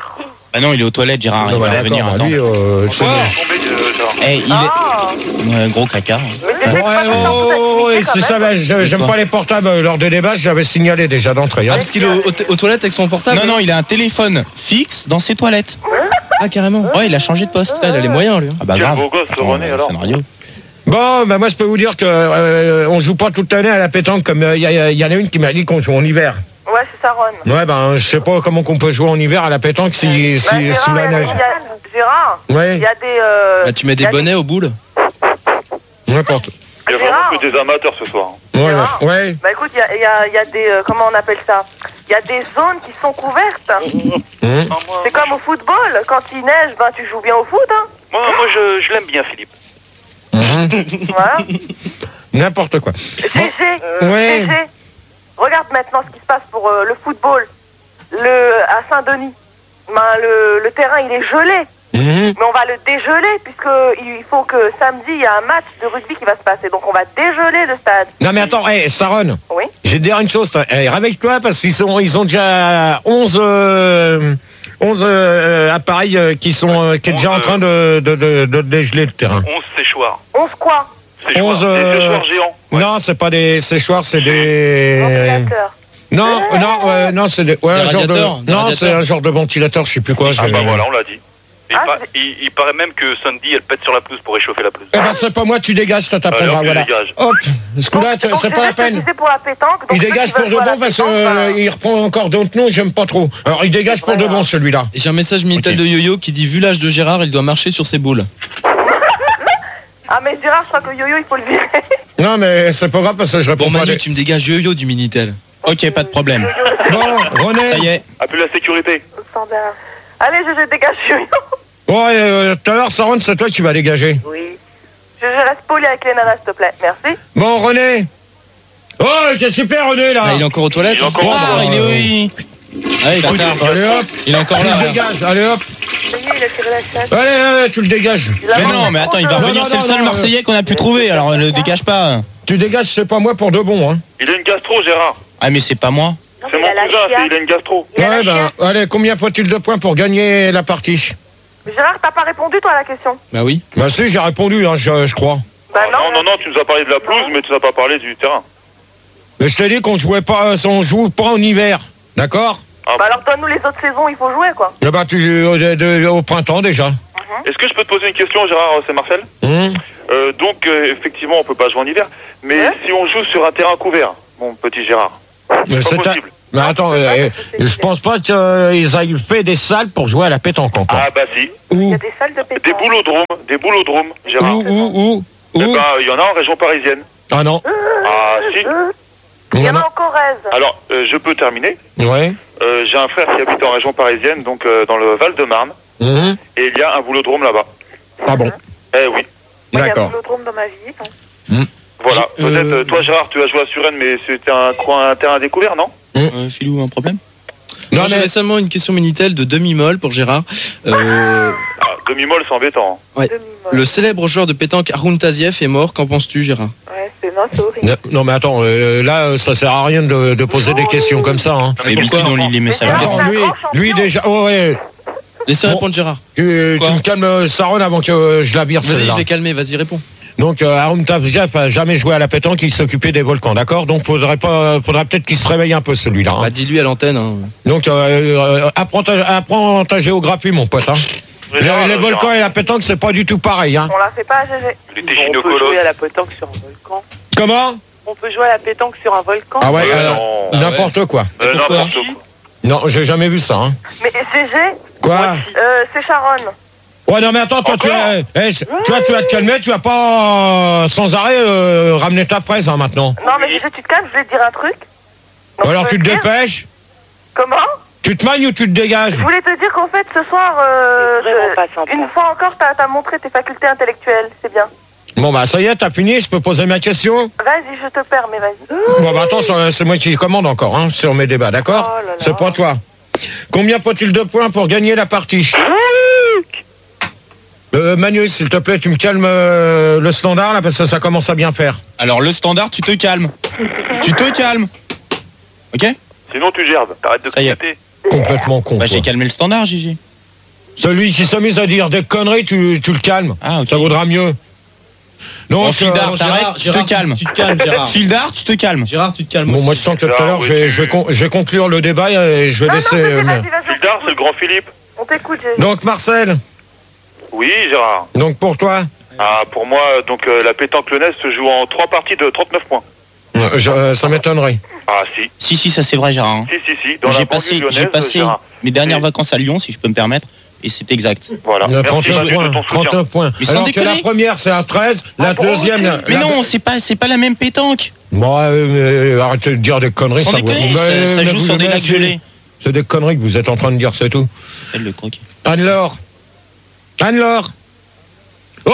Bah non, il est aux toilettes, Gérard. Non, Il bah, va revenir. d'accord, bah, Attends. lui, euh, c'est- Pourquoi tomber, euh, Gérard Eh, il est. Ah Ouais, un gros caca. Mais t'essaies de Ouais, pas faire ça en toute oh, intimité, et quand si même. ça va, je- j'aime pas les portables euh, lors des débats, j'avais signalé déjà d'entrée. Ah, Hein. parce qu'il est au- au- aux toilettes avec son portable. Non, non, il a un téléphone fixe dans ses toilettes. Ah, carrément. Ouais, il a changé de poste. Putain, il a les moyens, lui. hein. Ah bah Quel grave. beau gosse, ce Attends, René, euh, alors. Fun Radio. Bon, bah moi je peux vous dire que euh, on joue pas toute l'année à la pétanque comme il y, a- y en a une qui m'a dit qu'on joue en hiver. Ouais, c'est ça, Ron. Ouais, ben je sais pas comment qu'on peut jouer en hiver à la pétanque si, si, Bah, Gérard, sous la il y a- neige. il y a- Gérard, il Ouais, y a des... euh, Bah, tu mets il y des a bonnets aux boules. n'importe. Il y a Gérard. vraiment que des amateurs ce soir. Ouais, Gérard. ouais. Bah écoute, il y a, il y a- il y a des... euh, comment on appelle ça? Il y a des zones qui sont couvertes. Hum. Ah, moi, C'est comme au football. Quand il neige, ben tu joues bien au foot, hein. moi, moi, je, je l'aime bien Philippe. Mhm. Voilà. N'importe quoi. G G, Ouais. G G, regarde maintenant ce qui se passe pour euh, le football. Le, à Saint-Denis, ben, le, le terrain il est gelé, Mhm. mais on va le dégeler puisque il faut que samedi il y a un match de rugby qui va se passer. Donc on va dégeler le stade. Non mais attends, hey, Saron, Oui. je vais te dire une chose, hey, réveille-toi parce qu'ils sont, ils ont déjà onze, euh, onze euh, appareils euh, qui sont euh, qui est déjà en train de, de, de, de dégeler le terrain. onze séchoirs. onze quoi? Séchoirs, onze, des euh, séchoirs géants. Ouais. Non, c'est pas des séchoirs, c'est des. Ventilateur. Non, non, euh, non, c'est des. Ouais, Des un genre de. radiateurs, des Non, radiateurs. c'est un genre de ventilateur, je sais plus quoi. Ah j'ai- bah voilà, on l'a dit. Et Ah, il, pa- c'est- il- il paraît même que Sandy, elle pète sur la pelouse pour réchauffer la pelouse. Eh ben c'est pas moi, tu dégages, ça Allez, t'apprendra, hop, voilà. tu dégages. Hop, ce coup-là, Donc, donc, c'est G pas G, la peine. c'est pour la pétanque. Donc Il ceux dégage qui pour veulent de jouer à la bon parce pétanque, ben, qu'il reprend encore d'autres noms, j'aime pas trop. Alors il dégage pour de bon celui-là. Et j'ai un message Minitel Ok. de Yo-Yo qui dit vu l'âge de Gérard, il doit marcher sur ses boules. Ah mais Gérard, je crois que Yo-Yo il faut le virer. Non mais c'est pas grave parce que je réponds Bon, pas. Manu, Des... tu me dégages Yo-Yo du Minitel. Ok, pas de problème. Bon, Ça y René. est. Appelle la sécurité. Standard. Allez, G G, dégage Yo-Yo. Bon, et, euh, tout à l'heure, Saron, c'est toi qui vas dégager. Oui. Je, je reste poli avec les nanas, s'il te plaît. Merci. Bon, René. Oh, c'est super, René, là. Ah, il est encore aux toilettes. Il est encore Bon, en bah, Ah, il est euh, oui. Ah, il est Écoute, tard. allez hop. Il est encore Tu là. le là. dégages, allez hop. Ça y est, il a tiré la chasse. Allez, allez, tu le dégages. Il a Mais mangé non, mais trop attends, il de- va Non, revenir. non, C'est le non, seul non, Marseillais qu'on a pu trouver, alors ne dégage pas. Tu dégages, c'est pas moi pour de bon, hein. Il a une gastro, Gérard. Ah, mais c'est pas moi. Non, C'est mais mon il a la cousin, c'est- chiasse. il a une gastro. Il a la Ouais, ben, chiasse. allez, combien faut-il de points pour gagner la partie? Gérard, t'as pas répondu, toi, à la question? Bah oui. Bah si, j'ai répondu, hein, je, je crois. Bah Ah, non, non, non, tu nous as parlé de la pelouse, mais tu nous as pas parlé du terrain. Mais je t'ai dit qu'on jouait pas, on joue pas en hiver, d'accord? Bah alors, donne-nous les autres saisons, il faut jouer, quoi. Eh ben, tu, euh, de- de- au printemps déjà. Est-ce que je peux te poser une question, Gérard, c'est Marcel? Hum. Euh, donc, euh, effectivement, on peut pas jouer en hiver. Mais Hein si on joue sur un terrain couvert, mon petit Gérard, Mais c'est c'est pas un- possible. Mais attends, euh, je pense pas qu'ils aient fait des salles pour jouer à la pétanque encore. Ah bah si. Il Où y a des salles de Des pétanque. boulodromes, des boulodromes, Gérard. Où Où Où Eh Où ben, il y en a en région parisienne. Ah non. Ah si. Il y en a en Corrèze. Alors, euh, je peux terminer. Ouais. Euh, J'ai un frère qui habite en région parisienne, donc euh, dans le Val-de-Marne, Mhm. et il y a un boulodrome là-bas. Ah bon. Eh oui. Moi, il y a un D'accord. boulodrome dans ma vie. non Voilà. J'ai- euh, Peut-être, euh, toi Gérard, tu as joué à Suresnes, mais c'était un coin, un terrain découvert, non? Euh, Philou, un problème? Non, Non, mais- j'avais seulement une question Minitel de demi-molle pour Gérard. Euh, Ah, demi-molle, c'est embêtant. hein. Ouais. Demi-molle. le célèbre joueur de pétanque Haroun Tazieff est mort. Qu'en penses-tu, Gérard? Ouais, c'est non, c'est horrible. Non, non, mais attends, euh, là, ça sert à rien de, de poser des questions comme ça. Hein. Mais d'habitude, on lit les messages. Mais Attends, c'est un lui, grand champion. lui déjà. Oh, ouais. Laissez Bon. répondre Gérard. Tu, Quoi tu me calmes Saron avant que euh, je la vire Vas-y, celle-là. je vais calmer. Vas-y, réponds. Donc, euh, Haroun Tazieff a jamais joué à la pétanque, il s'occupait des volcans, d'accord? Donc, faudrait pas, faudrait peut-être qu'il se réveille un peu celui-là. hein. Bah, dis-lui à l'antenne. Hein. Donc, euh, euh, apprends, ta, apprends ta géographie, mon pote. Hein. Les, Gérard, les euh, volcans Gérard, et la pétanque, c'est pas du tout pareil. Hein. On la fait pas à G G. Il était On peut gynécologue. jouer à la pétanque sur un volcan. Comment? On peut jouer à la pétanque sur un volcan. Ah ouais, Euh, alors, non. bah n'importe quoi. Euh, pourquoi n'importe quoi. Non, j'ai jamais vu ça. Hein. Mais G G, Quoi? euh, c'est Sharon. Ouais, non, mais attends, toi, tu vas, eh, tu vois, tu vas te calmer, tu vas pas euh, sans arrêt euh, ramener ta presse hein, maintenant. Non, mais G G, tu te calmes, je vais te dire un truc. Donc, Alors, je tu peux te dire- dépêches? Comment? Tu te magnes ou tu te dégages? Je voulais te dire qu'en fait, ce soir, euh, C'est vraiment je- pas sympa. une fois encore, t'as as montré tes facultés intellectuelles. C'est bien. Bon, bah, ça y est, t'as fini, je peux poser ma question? Vas-y, je te permets, vas-y. Bon, bah, attends, c'est c'est moi qui commande encore, hein, sur mes débats, d'accord? Oh là là. C'est pas toi. Combien faut-il de points pour gagner la partie? Euh, Manu, s'il te plaît, tu me calmes euh, le standard, là, parce que ça commence à bien faire. Alors, le standard, tu te calmes. Tu te calmes. Ok? Sinon, tu gerbes. T'arrêtes de Ça y est. crier. Complètement con. Bah, quoi. j'ai calmé le standard, Gigi. Celui qui s'amuse à dire des conneries, tu, tu le calmes. Ah, ok. Ça vaudra mieux. Bon, Donc, Fildar, euh, t'arrêtes, tu te calmes. Tu te calmes, Gérard. Fildar, tu te calmes. Gérard, tu te calmes. bon, aussi. moi je sens que tout à l'heure, oui, je vais, tu- je, vais con- je vais conclure le débat et je vais Non, non, laisser. vas-y, euh, vas-y, vas-y. Fildar, c'est le grand Philippe. On t'écoute, G G. Donc, Marcel, Oui, Gérard. donc pour toi, Ah, pour moi, donc euh, la pétanque lyonnaise se joue en trois parties de trente-neuf points. euh, je- euh, ça m'étonnerait. Ah, si. Si, si, ça c'est vrai, Gérard. hein. Si, si, si. Dans la J'ai banlieue passé, lyonnaise, j'ai passé Gérard. mes dernières Et- vacances à Lyon, si je peux me permettre, et c'est exact. Voilà. Euh, Merci, trente-neuf Manu, de points. ton soutien. trente-neuf points. Mais sans Alors que la déconner. première, c'est à treize, la Ah, bon, deuxième. ok. Mais la- non, c'est pas, c'est pas la même pétanque. Bon, euh, euh, arrêtez de dire des conneries. Sans ça vous- déconner, mais- ça, ça mais joue vous sur des aimez, lacs c'est- gelés. C'est des conneries que vous êtes en train de dire, c'est tout. Elle le croquet. Anne-Laure Anne-Laure Oh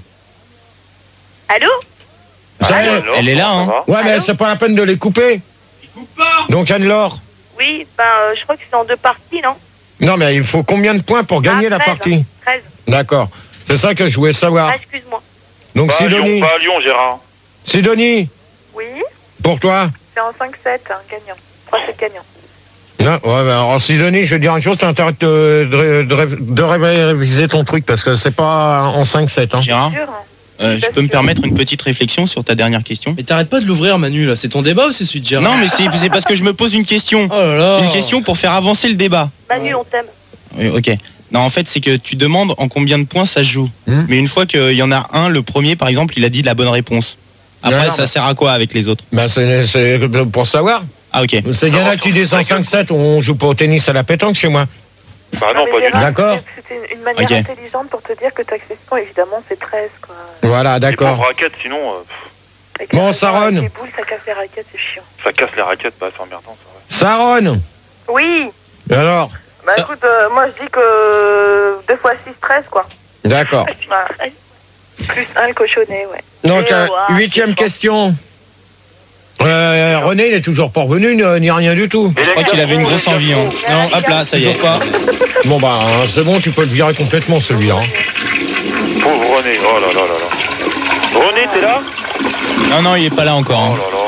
Allô? Ça y est. Alors, Elle est là, comment hein. ça va Ouais, mais Allô c'est pas la peine de les couper. Donc Anne-Laure Oui, ben, euh, je crois que c'est en deux parties, non? Non, mais il faut combien de points pour gagner Ah, la treize. partie? treize. D'accord. C'est ça que je voulais savoir. Ah, excuse-moi. Donc Pas à Lyon, Sidonie, pas à Lyon, Gérard. Sidonie, Oui, pour toi? c'est en cinq sept, hein, gagnant. trois sept gagnant. Non, ouais, bah, alors Sidonie, je vais te dire une chose, t'as intérêt de, de, de, de réviser ton truc parce que c'est pas en cinq sept. Hein. Gérard, Sûr, hein. euh, je peux me permettre une petite réflexion sur ta dernière question? Mais t'arrêtes pas de l'ouvrir, Manu, là. C'est ton débat ou c'est celui de Gérard? Non, mais c'est c'est parce que je me pose une question. Oh là là. Une question pour faire avancer le débat. Manu, on t'aime. Oui, ok. Non, en fait, c'est que tu demandes en combien de points ça se joue. Hmm. Mais une fois qu'il y en a un, le premier, par exemple, il a dit la bonne réponse. Après, Non, non, ça mais- sert à quoi avec les autres? Ben, c'est c'est pour savoir. Ah, ok. C'est il y en a qui disent en cinq sept, on joue pas au tennis à la pétanque chez moi. Bah non, mais pas du tout. Gérard, D'accord. C'était une- une manière Ok. intelligente pour te dire que ta question, évidemment, c'est treize, quoi. Voilà, Les d'accord. pauvres raquettes, sinon, euh, pff, Avec Bon, les- Saron. avec Les boules, ça casse les raquettes, c'est chiant. ça casse les raquettes, bah c'est emmerdant, ça. Saron, Oui, alors, bah Ça- écoute, euh, moi je dis que deux fois six, treize, quoi. d'accord. Voilà. Plus un le cochonnet, ouais. Donc, Et, euh, euh, huitième question. Euh, René, il est toujours pas revenu, ni ni rien du tout. Et Je crois qu'il avait une grosse envie. Hein. Non, hop là, ça y est. Toujours pas. Bon, bah, hein, c'est bon, tu peux le virer complètement, celui-là. hein. Pauvre René, oh là là là là. René, t'es là? Non, non, il est pas là encore. Oh hein. là là.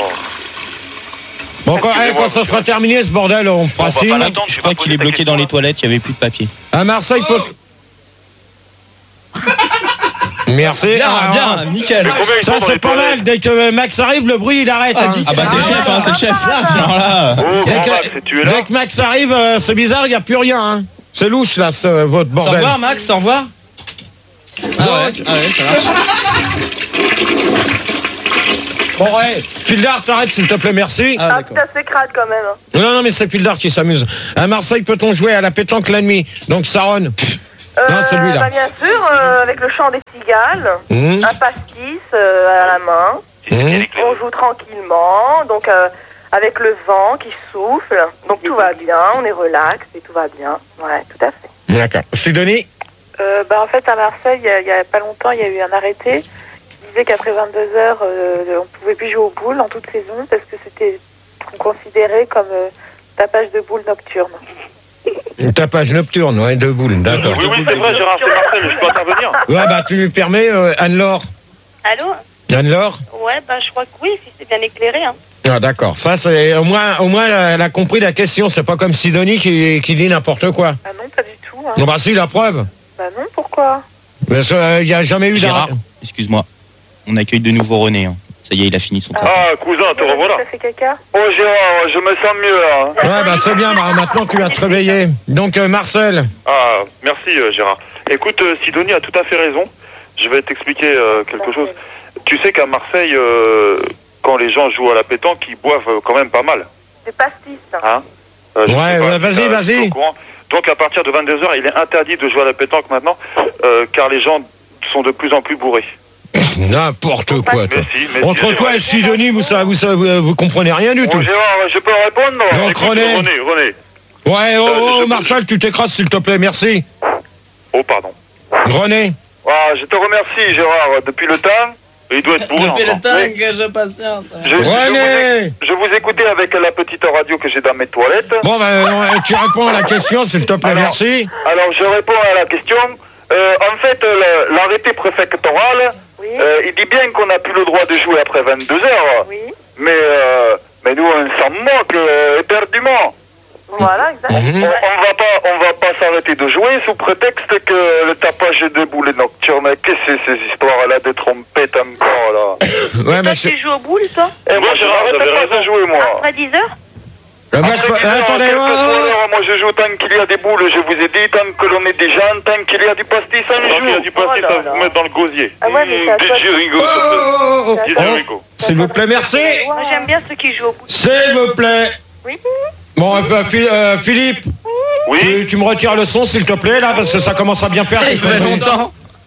Bon, quand, Excusez-moi, eh, quand ça monsieur. sera terminé, ce bordel, on fera On va signe. pas l'attendre, Je tu crois vas qu'il poser est ta bloqué dans question, les là. toilettes, il y avait plus de papier. À Marseille, faut... Merci. Bien, Ah, bien, nickel. Mais combien ils Ça, sont dans c'est les pas toilettes? mal. Dès que euh, Max arrive, le bruit, il arrête. Ah, hein. dis- Ah bah c'est le chef, hein, c'est le chef. Alors là, Oh, Dès grand que, Max, tu es là? dès que Max arrive, euh, c'est bizarre, il n'y a plus rien. Hein. C'est louche, là, ce, votre Au bordel. revoir, Max, au revoir. Ah ouais, ah ouais, ça marche. Bon, ouais. Pildar, t'arrêtes s'il te plaît, merci. Ah, c'est assez crade quand même. hein. Non, non, mais c'est Pildar qui s'amuse. À Marseille, peut-on jouer à la pétanque la nuit? Donc, Saron. Euh, Non, c'est lui, là. bah, bien sûr, euh, avec le chant des cigales, Mmh. un pastis euh, à la main. Mmh. On joue tranquillement, donc euh, avec le vent qui souffle. Donc tout va bien, on est relax et tout va bien. Ouais, tout à fait. D'accord. Sidonie? Euh, bah, en fait, à Marseille, il y, a- il y a pas longtemps, il y a eu un arrêté qui disait qu'après vingt-deux heures, euh, on pouvait plus jouer aux boules en toute saison parce que c'était considéré comme euh, tapage de boules nocturne. Une tapage nocturne, ouais, de boules, d'accord. Oui, oui, c'est vrai, Gérard, c'est Marcel, je peux intervenir. Ouais, bah, tu lui permets, euh, Anne-Laure. Allô? Anne-Laure? Ouais, bah je crois que oui, si c'est bien éclairé. Hein. Ah, d'accord. Ça, c'est, au moins, au moins, elle a compris la question. C'est pas comme Sidonie qui, qui dit n'importe quoi. Ah non, pas du tout. Hein. Non, bah, si, la preuve. Bah non, pourquoi? Parce qu'il n'y a jamais eu Gérard, d'arrêt. excuse-moi. On accueille de nouveau René. hein. Ça y est, il a fini son travail. Ah, cousin, te revoilà. Ça fait caca? Oh, Gérard, je me sens mieux, là. Ouais, bah, c'est bien. Bah, maintenant, tu vas te réveiller. Donc, euh, Marcel. Ah, merci euh, Gérard. Écoute, euh, Sidonie a tout à fait raison. Je vais t'expliquer euh, quelque chose. Tu sais qu'à Marseille, euh, quand les gens jouent à la pétanque, ils boivent euh, quand même pas mal. Des pastis. Hein Euh, je Ouais, sais pas ouais, si vas-y, t'as- vas-y. si t'es au courant. Donc à partir de vingt-deux heures, il est interdit de jouer à la pétanque maintenant, euh, car les gens sont de plus en plus bourrés. N'importe quoi, toi. Mais si, mais si, Entre c'est toi vrai. et Sidonie, vous, savez- vous, savez- vous, vous comprenez rien du Bon, tout. Gérard, je peux répondre, non? Donc, Écoute, René. René, René. Ouais, oh, Euh, oh, je- Marcel, tu t'écrases, s'il te plaît, merci. Oh, pardon. René. Ah, je te remercie, Gérard, depuis le temps. Il doit être bourré encore. Mais- que je patiente. Je, je, René. vous, je vous écoutais avec la petite radio que j'ai dans mes toilettes. Bon, ben, euh, tu réponds à la question, s'il te plaît, Alors, merci. Alors, je réponds à la question. Euh, en fait, le- l'arrêté préfectoral, Oui. euh, il dit bien qu'on n'a plus le droit de jouer après vingt-deux heures. Oui. Mais, euh, mais nous, on s'en moque euh, éperdument. Voilà, exactement. On, Mhm. on va pas, on va pas s'arrêter de jouer sous prétexte que le tapage de boules nocturnes. Qu'est-ce que c'est ces histoires-là de trompettes encore là? Ouais, mais Toi, c'est- tu joues aux boules, toi? Et moi, je Gérard, n'arrête t'avais pas raison. de jouer, moi. Après dix heures? Euh, moi, je- Après, euh, attendez, quel que oh, soit oh, l'heure, moi je joue tant qu'il y a des boules, je vous ai dit, tant que l'on est des gens, tant qu'il y a du pastis, on Tant qu'il y a joue. du pastis, Oh là ça va là. vous mettre dans le gosier. Ah ouais, mais c'est à Mmh, toi. des Jericho, oh, ça oh, oh, fait. Des oh. Jericho. S'il vous plaît, merci. Moi, j'aime bien ceux qui jouent aux boules. S'il vous plaît. Oui. Bon, euh, euh, Phil- euh, Philippe, Oui. tu, tu me retires le son, s'il te plaît, là, parce que ça commence à bien perdre. Il fait longtemps.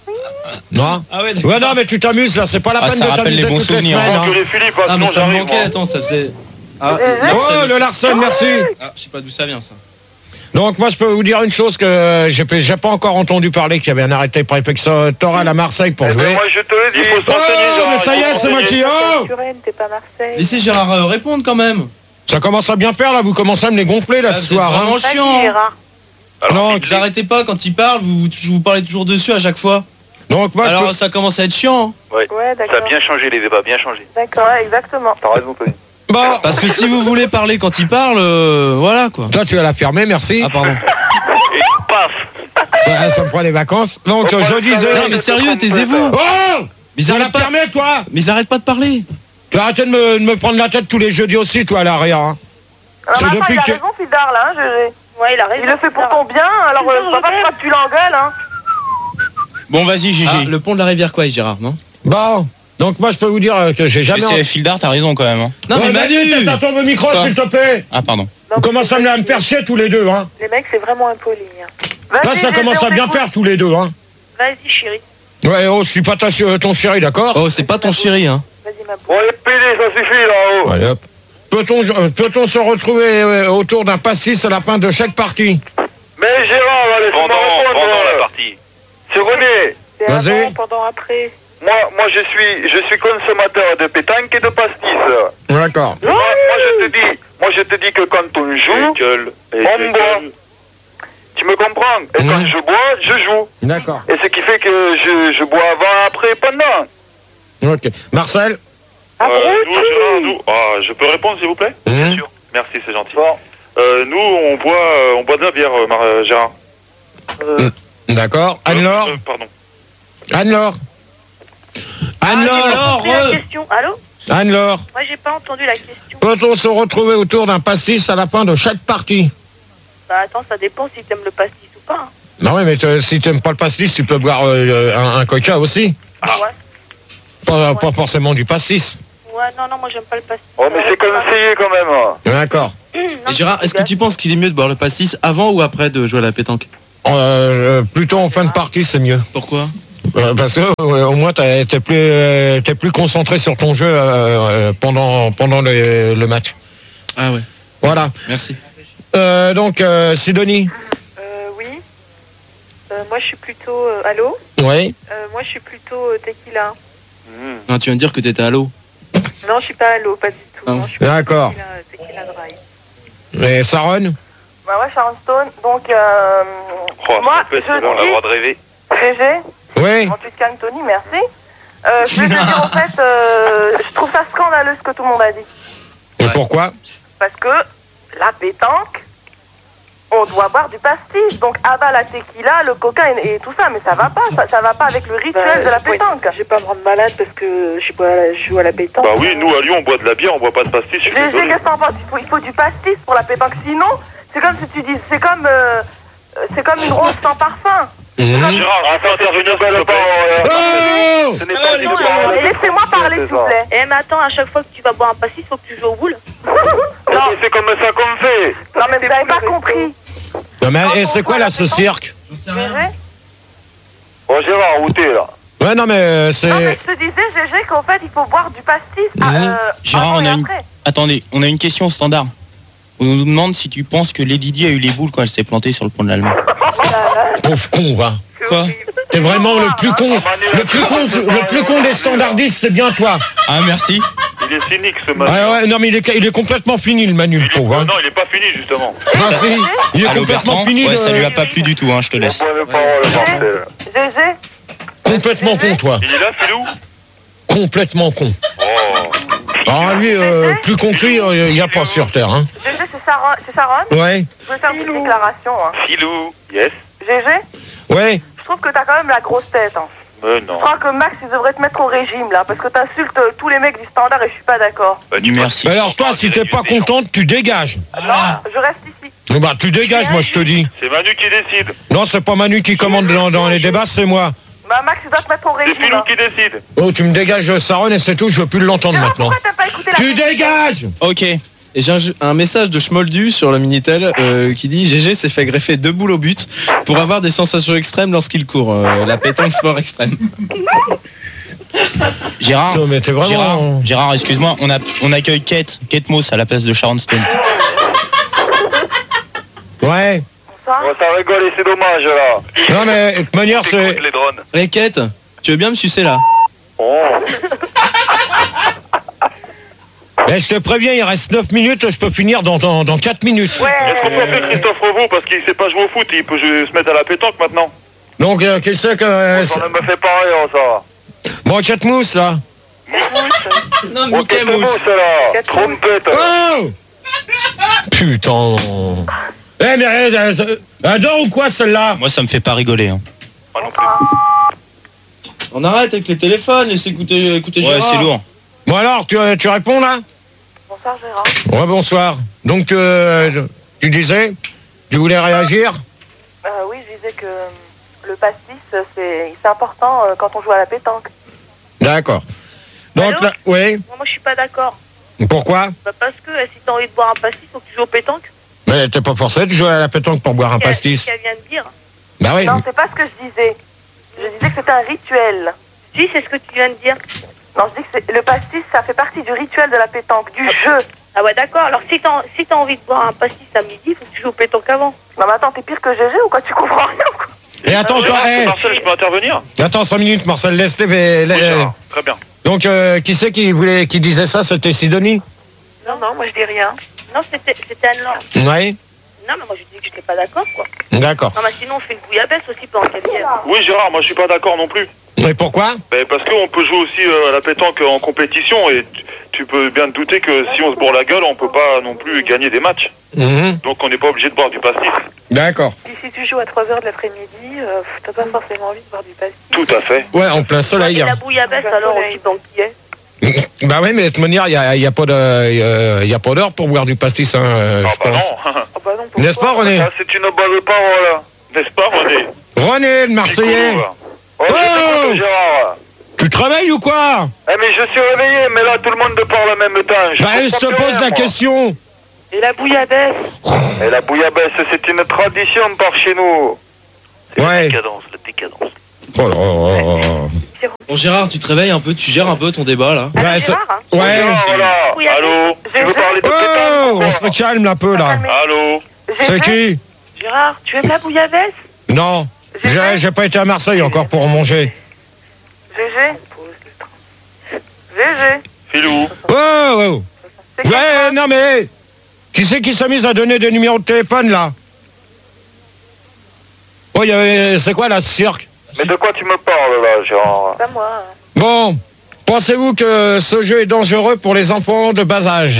Non. Ah ouais, d'accord. Ouais, non, mais tu t'amuses, là, c'est pas la Ah, peine ça de rappelle t'amuser les bons toutes les souvenirs. semaines, Parce hein. que les Philippe, Ah, mais sinon ça me j'arrive. manquait, moi. attends, ça faisait. Ah, Oh, le Larsen, merci. Ah, je sais pas d'où ça vient, ça. Donc, moi, je peux vous dire une chose que j'ai j'ai pas encore entendu parler qu'il y avait un arrêté préfectoral à Marseille pour Eh ben, jouer. moi je te le dis. Il faut se Oh, renseigner, Gérard, mais ça y il faut est, se c'est moi renseigner. qui... Oh, Turenne, t'es pas Marseille. Laissez Gérard euh, répondre quand même. ça commence à bien faire, là, vous commencez à me les gonfler, là, Ah, ce vous êtes soir. vraiment Hein. Vas-y, chiant. Gérard. Alors, Non, dites-les. Vous arrêtez pas quand il parle, vous, vous, vous parlez toujours dessus à chaque fois. Donc, moi, je Alors peux... ça commence à être chiant. Ouais. Ouais, Ça a d'accord. bien changé les débats, bien changé. D'accord, ouais, exactement. T'as raison, Tony. Bon, Parce que si vous voulez parler quand il parle, euh, voilà quoi. toi, tu vas la fermer, merci. Ah pardon. Et paf. Ça, ça me prend les vacances. Donc, Oh, je moi, disais... Non mais sérieux, taisez-vous. Oh, Mais ils ça la arrêtent pas. permet, toi. Mais ils arrêtent pas de parler. Tu vas arrêter de me, de me prendre la tête tous les jeudis aussi, toi, à l'arrière. Hein. Alors C'est maintenant, depuis il a que- raison, Fildar, là, hein, je- Ouais, il a raison. il le fait pour ton bien, alors Toujours, euh, papa, je je crois que tu l'engueules, hein. Bon, vas-y, Gigi. Ah, le pont de la rivière quoi, Gérard, non? Bon, donc moi, je peux vous dire euh, que j'ai jamais... Mais c'est Fildar, t'as raison quand même. hein. Non Ouais, mais vas-y, Manu. t'attends le micro, Quoi s'il te plaît. Ah, pardon. Non, Vous mais commencez à me, à me faire chier tous les deux, hein. Les mecs, c'est vraiment impoli. Hein. Là, Vas-y, ça Gégé, commence on à bien t'écoute. faire tous les deux, hein. Vas-y, chérie. Ouais, oh, je suis pas ta, ch- ton chéri, d'accord? Oh, c'est pas ton chéri hein. Vas-y, ma boule. Bon, les pédés, ça suffit là-haut. Allez, hop. Peut-on euh, peut-on se retrouver euh, autour d'un pastis à la fin de chaque partie? Mais Gérard, laisse-moi Pendant, répondre. pendant la partie. C'est René. C'est Vas-y. avant, pendant, après. Moi, moi je suis, je suis consommateur de pétanque et de pastis. D'accord. Moi, moi, je te dis, moi je te dis que quand on joue, Et gueule. Et on gueule. boit. Tu me comprends? Et Mhm. quand je bois, je joue. D'accord. Et ce qui fait que je, je bois avant, après, pendant. Ok. Marcel? Euh, nous, Gérard, nous. Ah, je peux répondre, s'il vous plaît? Bien sûr. Merci, c'est gentil. Bon. Euh, nous, on boit, euh, on boit de la bière, euh, Mar- euh, Gérard. Euh, D'accord. Anne-Laure? Euh, euh, pardon. Anne-Laure? Anne-Laure? J'ai la question. Allô? Anne-Laure? Moi, j'ai pas entendu la question. Peut-on se retrouver autour d'un pastis à la fin de chaque partie? Bah attends, ça dépend si t'aimes le pastis ou pas. hein. Non, ouais, mais te- si t'aimes pas le pastis, tu peux boire euh, un, un coca aussi. Ah ouais. Pas, pas forcément du pastis. Ouais, non, non, moi j'aime pas le pastis. Oh, mais c'est conseillé quand même. hein. D'accord. Et Gérard, est-ce que tu penses qu'il est mieux de boire le pastis avant ou après de jouer à la pétanque? Euh, plutôt en fin de partie, c'est mieux. Pourquoi? Euh, parce que euh, au moins t'es t'es plus euh, t'es plus concentré sur ton jeu euh, euh, pendant pendant le, le match. Ah ouais. Voilà. Merci. Euh, donc euh, Sidonie. Euh, oui. Euh, moi, je suis plutôt... euh, allô Oui. Euh, Moi, je suis plutôt euh, tequila. Non, tu viens de dire que t'étais à l'eau. Non, je suis pas allô, pas du tout. Ah. Non, je suis plutôt D'accord. tequila, tequila dry. Et Saron. Bah ouais, Sharon Stone. Donc, euh, Oh, moi, s'il te plaît, c'est bon, on a le droit de rêver. G G. Oui. Bon, tu te calmes, Tony, merci. Euh, je voulais te dire, en fait, euh, je trouve ça scandaleux ce que tout le monde a dit. Et pourquoi? Parce que la pétanque, on doit boire du pastis. Donc, à bas la tequila, le coca et, et tout ça. Mais ça va pas, ça, ça va pas avec le rituel Bah, de la oui, pétanque. Je vais pas me rendre malade parce que je, bois, je joue à la pétanque. Bah oui, nous à Lyon, on boit de la bière, on boit pas de pastis, je suis G G, désolé. qu'est-ce que t'en penses? Il faut, il faut du pastis pour la pétanque. Sinon, c'est comme si tu dis, c'est comme, euh, c'est comme une rose sans parfum. Mmh. Gérard, je peux intervenir s'il te plaît. Oh Ce n'est pas une parole. Laissez-moi parler, s'il vous plaît. Eh, mais attends, à chaque fois que tu vas boire un pastis, faut que tu joues au boule. Non, c'est comme ça qu'on fait. Non, mais vous n'avez pas compris. Non, mais et c'est quoi là ce cirque? G G Bon, Gérard, où t'es là? Ouais, non, mais euh, c'est. Non, mais je te disais, G G, qu'en fait, il faut boire du pastis. Mmh. euh, Gérard, avant on et a une... après. Attendez, on a une question standard. On nous demande si tu penses que Lady Di a eu les boules quand elle s'est plantée sur le pont de l'Allemagne. Pauvre con, va. Quoi? T'es vraiment le plus con. Le plus con, le plus con des standardistes, c'est bien toi. Ah, merci. Il est cynique ce Manu. Ouais, ouais, non, mais il est, il est complètement fini, le Manu, le Il est- pauvre. Hein. Non, il est pas fini justement. Non, si, il est Allô, complètement Bertrand? fini. Ouais, de- ça lui a pas plu du tout, hein, je te laisse. Bon, le parole, Marcel. G G, Complètement con, toi. Il est là, Philou? Complètement con. Oh. Ah, lui, euh, plus con que lui, il n'y a pas sur Terre. Hein. G G, c'est Sharon, c'est Sharon. Ouais, Je veux faire une petite déclaration. Hein. Philou, yes. G G, ouais. je trouve que t'as quand même la grosse tête. Hein. Mais non. Je crois que Max, il devrait te mettre au régime, là, parce que t'insultes euh, tous les mecs du standard et je suis pas d'accord. Bah, dis Merci. Bah alors, toi, si t'es pas contente, tu dégages. Non, je reste ici. Non, bah, tu dégages, moi, je te dis. C'est Manu qui décide. Non, c'est pas Manu qui commande dans, dans les débats, c'est moi. Bah, Max, il doit te mettre au C'est régime. Philou hein. qui décide. Oh, tu me dégages, Saron, et c'est tout, je veux plus l'entendre Gérard, maintenant. pourquoi t'as pas écouté la Tu dégages. Ok. Et j'ai un, un message de Schmoldu sur le Minitel euh, qui dit G G s'est fait greffer deux boules au but pour avoir des sensations extrêmes lorsqu'il court. Euh, la pétanque sport extrême. Gérard, Putain, mais t'es vraiment- Gérard, Gérard, excuse-moi, on, a, on accueille Kate, Kate Moss à la place de Sharon Stone. Ouais. Bonsoir. Bon, ça rigole et c'est dommage, là. Non, mais de toute manière, c'est. Écoute les drones. Hey Kate, tu veux bien me sucer là? Oh. Eh, je te préviens, il reste neuf minutes, je peux finir dans, dans, dans quatre minutes. Est-ce qu'on peut appeler Christophe Revaux parce qu'il sait pas jouer au foot, il peut jouer- se mettre à la pétanque maintenant? Donc, euh, qu'est-ce que. euh, Ça ne me fait pas rire, ça. bon, quatre mousses, là. Non, Oh, qu'est-ce que c'est beau, ça, là. Trompette. Oh putain. Eh, mais. Euh, euh, un dent ou quoi, celle-là? Moi, ça me fait pas rigoler. Hein. Moi non plus. On arrête avec les téléphones, laissez écouter, écouter Ouais, Gérard. c'est lourd. Bon, alors, tu, tu réponds, là? Bonsoir, Gérard. Ouais, bonsoir. Donc, euh, tu disais? Tu voulais réagir? Euh, oui, je disais que euh, le pastis, euh, c'est c'est important euh, quand on joue à la pétanque. D'accord. Donc, Allô là, oui. Moi, je suis pas d'accord. Pourquoi? Bah, parce que euh, si t'as envie de boire un pastis, faut que tu joues au pétanque. Mais t'es pas forcé de jouer à la pétanque pour boire un Qu'elle- pastis. Qu'elle vient de dire. Bah oui. Non, c'est pas ce que je disais. Je disais que c'était un rituel. Si, c'est ce que tu viens de dire. Non, je dis que c'est- le pastis, ça fait partie du rituel de la pétanque, du jeu. Ah ouais, d'accord. Alors, si t'as si t'as envie de boire un pastis à midi, faut que tu joues au pétanque avant. Non, mais attends, t'es pire que G G ou quoi? Tu comprends rien ou quoi? Et attends, toi, Gérard, eh, Marcel, je peux intervenir? attends cinq minutes, Marcel, laisse les. les- Oui, Gérard, très bien. Donc, euh, qui c'est qui voulait, qui disait ça? C'était Sidonie? Non, non, moi je dis rien. Non, c'était c'était Anne-Laure. Oui. Non, mais moi, je dis que j'étais pas d'accord, quoi. D'accord. Non, mais sinon, on fait une bouillabaisse aussi pendant qu'elle vient. Oui, Gérard, moi je suis pas d'accord non plus. Mais pourquoi? Ben, parce qu'on peut jouer aussi euh, à la pétanque en compétition et tu, tu peux bien te douter que si on se bourre la gueule, on peut pas non plus gagner des matchs. Mhm. Donc on n'est pas obligé de boire du pastis. D'accord. Et si tu joues à trois heures de l'après-midi, euh, t'as pas forcément envie de boire du pastis. Tout à fait. Ouais, en plein soleil. Et la hein. bouillabaisse, alors, aussi, pendant qu'il est. Bah oui, mais de toute manière, il n'y a, y a pas de, euh, y a pas d'heure pour boire du pastis. Hein, euh, Ah je bah pense. non. Ah bah non, pourquoi N'est-ce pas, René? Ça, c'est une bonne parole. N'est-ce pas, René? René, le Marseillais. Oh, je t'écoute, Gérard. Tu te réveilles ou quoi? Eh, mais je suis réveillé, mais là, tout le monde parle en même temps. Je Bah, je te comprends plus pose rien, la moi. question. Et la bouillabaisse? Et la bouillabaisse, c'est une tradition par chez nous. Ouais. Décadence, la décadence. Oh là là. Bon, Gérard, tu te réveilles un peu, tu gères un peu ton débat là. Ouais, ça- Gérard, hein. ouais. Gérard, voilà. Oui, Allô? Tu veux parler de pétanque Oh, ou on quoi se calme un peu là. Allô? C'est qui? Gérard, tu aimes la bouillabaisse? Non, j'ai j'ai pas été à Marseille encore pour en manger. Gégé. Gégé. Filou? Oh, oh. C'est qui, Ouais, toi non mais... Qui c'est qui s'est mis à donner des numéros de téléphone là? Oh, il y avait... C'est quoi la cirque? Mais de quoi tu me parles, là, Gérard? Pas moi. hein. Bon, pensez-vous que ce jeu est dangereux pour les enfants de bas âge?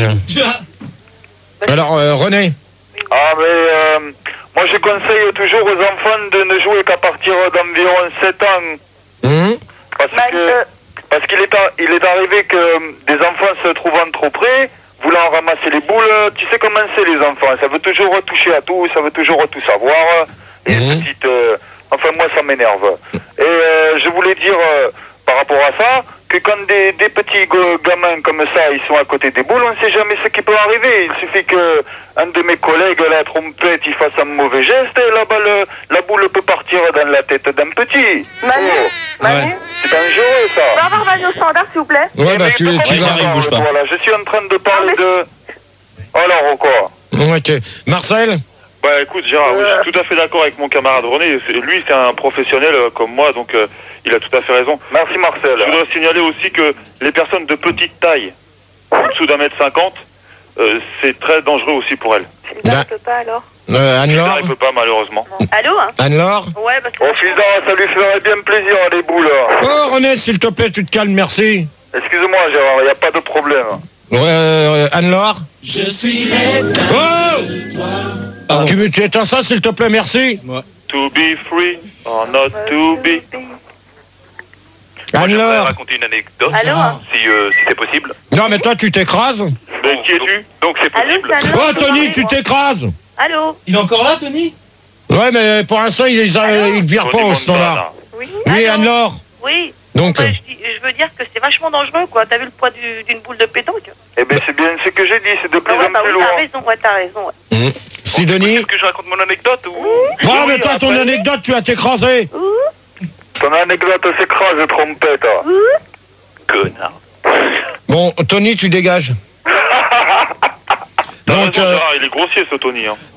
Alors, euh, René? Ah, mais euh, moi, je conseille toujours aux enfants de ne jouer qu'à partir d'environ sept ans. Hum Parce Man- que euh, parce qu'il est, a- il est arrivé que des enfants se trouvant trop près, voulant ramasser les boules, tu sais comment c'est les enfants, ça veut toujours toucher à tout, ça veut toujours tout savoir. Et Mhm. petite, euh, enfin moi ça m'énerve. Et euh, je voulais dire euh, par rapport à ça que quand des, des petits go- gamins comme ça, ils sont à côté des boules, on ne sait jamais ce qui peut arriver. Il suffit que un de mes collègues, la trompette, il fasse un mauvais geste et la balle, la boule peut partir dans la tête d'un petit. Manu, Oh, Manu, c'est dangereux ça. on va avoir Manu au standard, s'il vous plaît. Ouais, bah Mais tu, de quoi tu tu vas... j'arrive, parles, bouge pas. Voilà, je suis en train de parler Non, de... Alors, ou quoi? Ok. Marcel? Bah écoute Gérard, oui, je suis tout à fait d'accord avec mon camarade René. C'est- Lui c'est un professionnel euh, comme moi, donc euh, il a tout à fait raison. Merci Marcel. Je voudrais signaler aussi que les personnes de petite taille, en dessous d'un mètre cinquante, euh, c'est très dangereux aussi pour elles. Sylvain, tu peux pas alors? Euh, Anne-Laure? Gérard, il peut pas malheureusement. Allô, hein? Anne-Laure? Ouais, parce que... Oh fils d'Ara, ça lui ferait bien plaisir les boules. Oh, René, s'il te plaît, tu te calmes, merci. Excuse-moi Gérard, il n'y a pas de problème. Ouais, euh, Anne-Laure? Je suis là. Oh! Tu veux tu éteins ça, s'il te plaît, merci. To be free or not to be. Anne-Laure? raconter une anecdote, Allô, hein? si, euh, si c'est possible. Non, mais toi, tu t'écrases. Mais qui es-tu? Donc c'est Allô, possible. c'est Oh, Anne-Laure, Tony, tu t'écrases. Allô? Il est encore là, Tony? Ouais, mais pour l'instant, il ne vire pas au standard. Oui? Oui, Allô? Anne-Laure? Oui. Donc, Ouais, je, dis- je veux dire que c'est vachement dangereux, quoi. T'as vu le poids du- d'une boule de pétanque? Eh bien c'est bien ce que j'ai dit, c'est de plus Ah ouais, en bah plus oui, loin. t'as raison, ouais, t'as raison, ouais. hum. Sidonie? Est-ce que je raconte mon anecdote ou... Oh, mais Oui, toi, ton après. anecdote, tu vas t'écraser. Ton anecdote s'écrase, trompette. Connard. Bon, Tony, tu dégages. T'as Donc, raison, euh, Gérard, il est grossier ce Tony. Hein.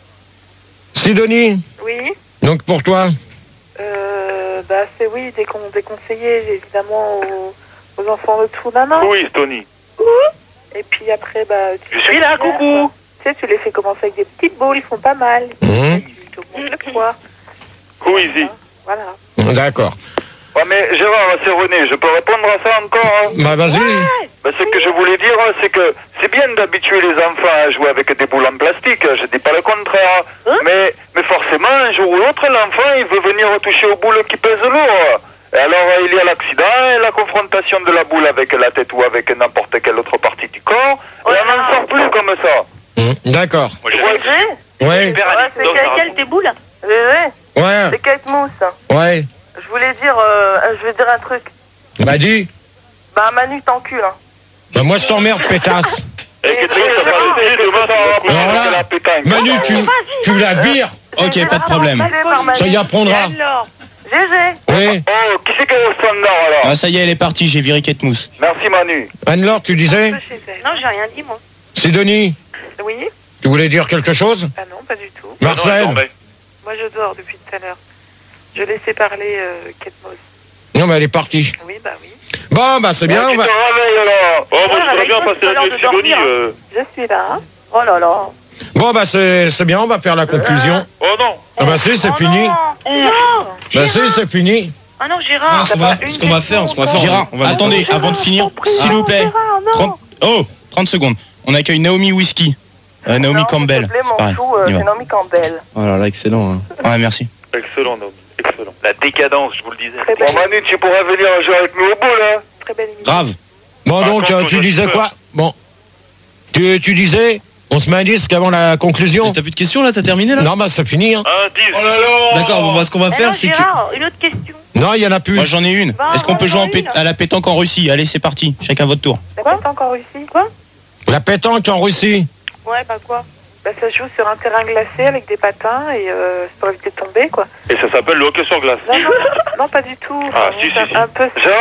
Sidonie, Oui. donc pour toi? Euh, bah, c'est oui, décon- déconseillé évidemment aux, aux enfants autour d'un an. Oui, Tony. Et puis après, bah, tu Je suis là, coucou. Tu sais, tu les fais commencer avec des petites boules, ils font pas mal. Hum. Et tu augmentes le poids. Who is he? Voilà. D'accord. Ouais mais Gérard, c'est René, je peux répondre à ça encore hein? Bah, vas-y. Ben, ce que je voulais dire, c'est que c'est bien d'habituer les enfants à jouer avec des boules en plastique, je dis pas le contraire. mais, mais forcément, un jour ou l'autre, l'enfant, il veut venir toucher aux boules qui pèsent lourd. Et alors, euh, il y a l'accident et la confrontation de la boule avec la tête ou avec n'importe quelle autre partie du corps. Et on n'en sort plus comme ça. Hum, D'accord. Ouais, Ouais. Ouais, c'est quelle tes boules? Ouais. C'est Kate Mousse. Ouais. Je voulais dire, euh, je vais dire un truc. Bah, dis. Bah, Manu t'encule. Hein. Bah, moi, je t'emmerde, pétasse. Et que tu ça va essayer de voir ça Alors là, la pétanque. Manu, tu, tu la vires. Ok, pas de problème. Ça y apprendra. Gégé. Oui. Oh, qui c'est qui est au standard alors? Ah, ça y est, elle est partie, j'ai viré Kate Mousse. Merci Manu. Anne-Laure, tu disais? Non, j'ai rien dit, moi. Sidonie, Oui. tu voulais dire quelque chose? Ah non, pas du tout. Marcel? Moi, je dors depuis tout à l'heure. Je laissais parler euh, Kate Moss. Non, mais elle est partie. Oui, bah oui. Bon, bah, c'est bien. Tu On va... te réveilles alors. Oh, moi, je voudrais bien passer la nuit avec Sidonie. euh. Je suis là. Hein. Oh là là. Bon, bah, c'est c'est bien, on va faire la conclusion. Oh non. Ah, bah, si, c'est Oh fini. non. Bah, si, c'est fini. Ah non, Gérard. Ce qu'on va, ce qu'on va faire, ce qu'on va faire. Gérard, on va attendez, avant de finir, s'il vous plaît. trente Oh, trente secondes. On accueille Naomi Whisky. Euh, Naomi Non, Campbell. s'il te plaît, C'est mon pareil. chou, euh, On y va. c'est Naomi Campbell. Oh là là, excellent. Hein. Ouais, merci. Excellent, Naomi. Excellent. La décadence, je vous le disais. Très belle, Bon Manu, tu pourrais venir jouer avec nous au bout là. très belle émission. Grave. Bon, Par donc, contre, euh, tu je disais suis quoi? Bon. Tu, tu disais, On se met un disque avant la conclusion. T'as plus de questions là, t'as terminé là? Non, bah c'est fini. Hein. Un disque. Oh là là. D'accord, bon, bah, ce qu'on va Eh faire non, c'est que. Gérard, une autre question. Non, il y en a plus. Moi j'en ai une. Bah, Est-ce qu'on on peut en jouer a en pét- une. à la pétanque en Russie? Allez, c'est parti. Chacun votre tour. La pétanque en Russie. Quoi? La pétanque en Russie. Ouais, bah quoi? Bah, ça se joue sur un terrain glacé avec des patins et euh, c'est pour éviter de tomber, quoi. Et ça s'appelle le hockey sur glace. Non, non, non, pas du tout. Ah, Enfin, si, c'est si, si. un peu. Gérard,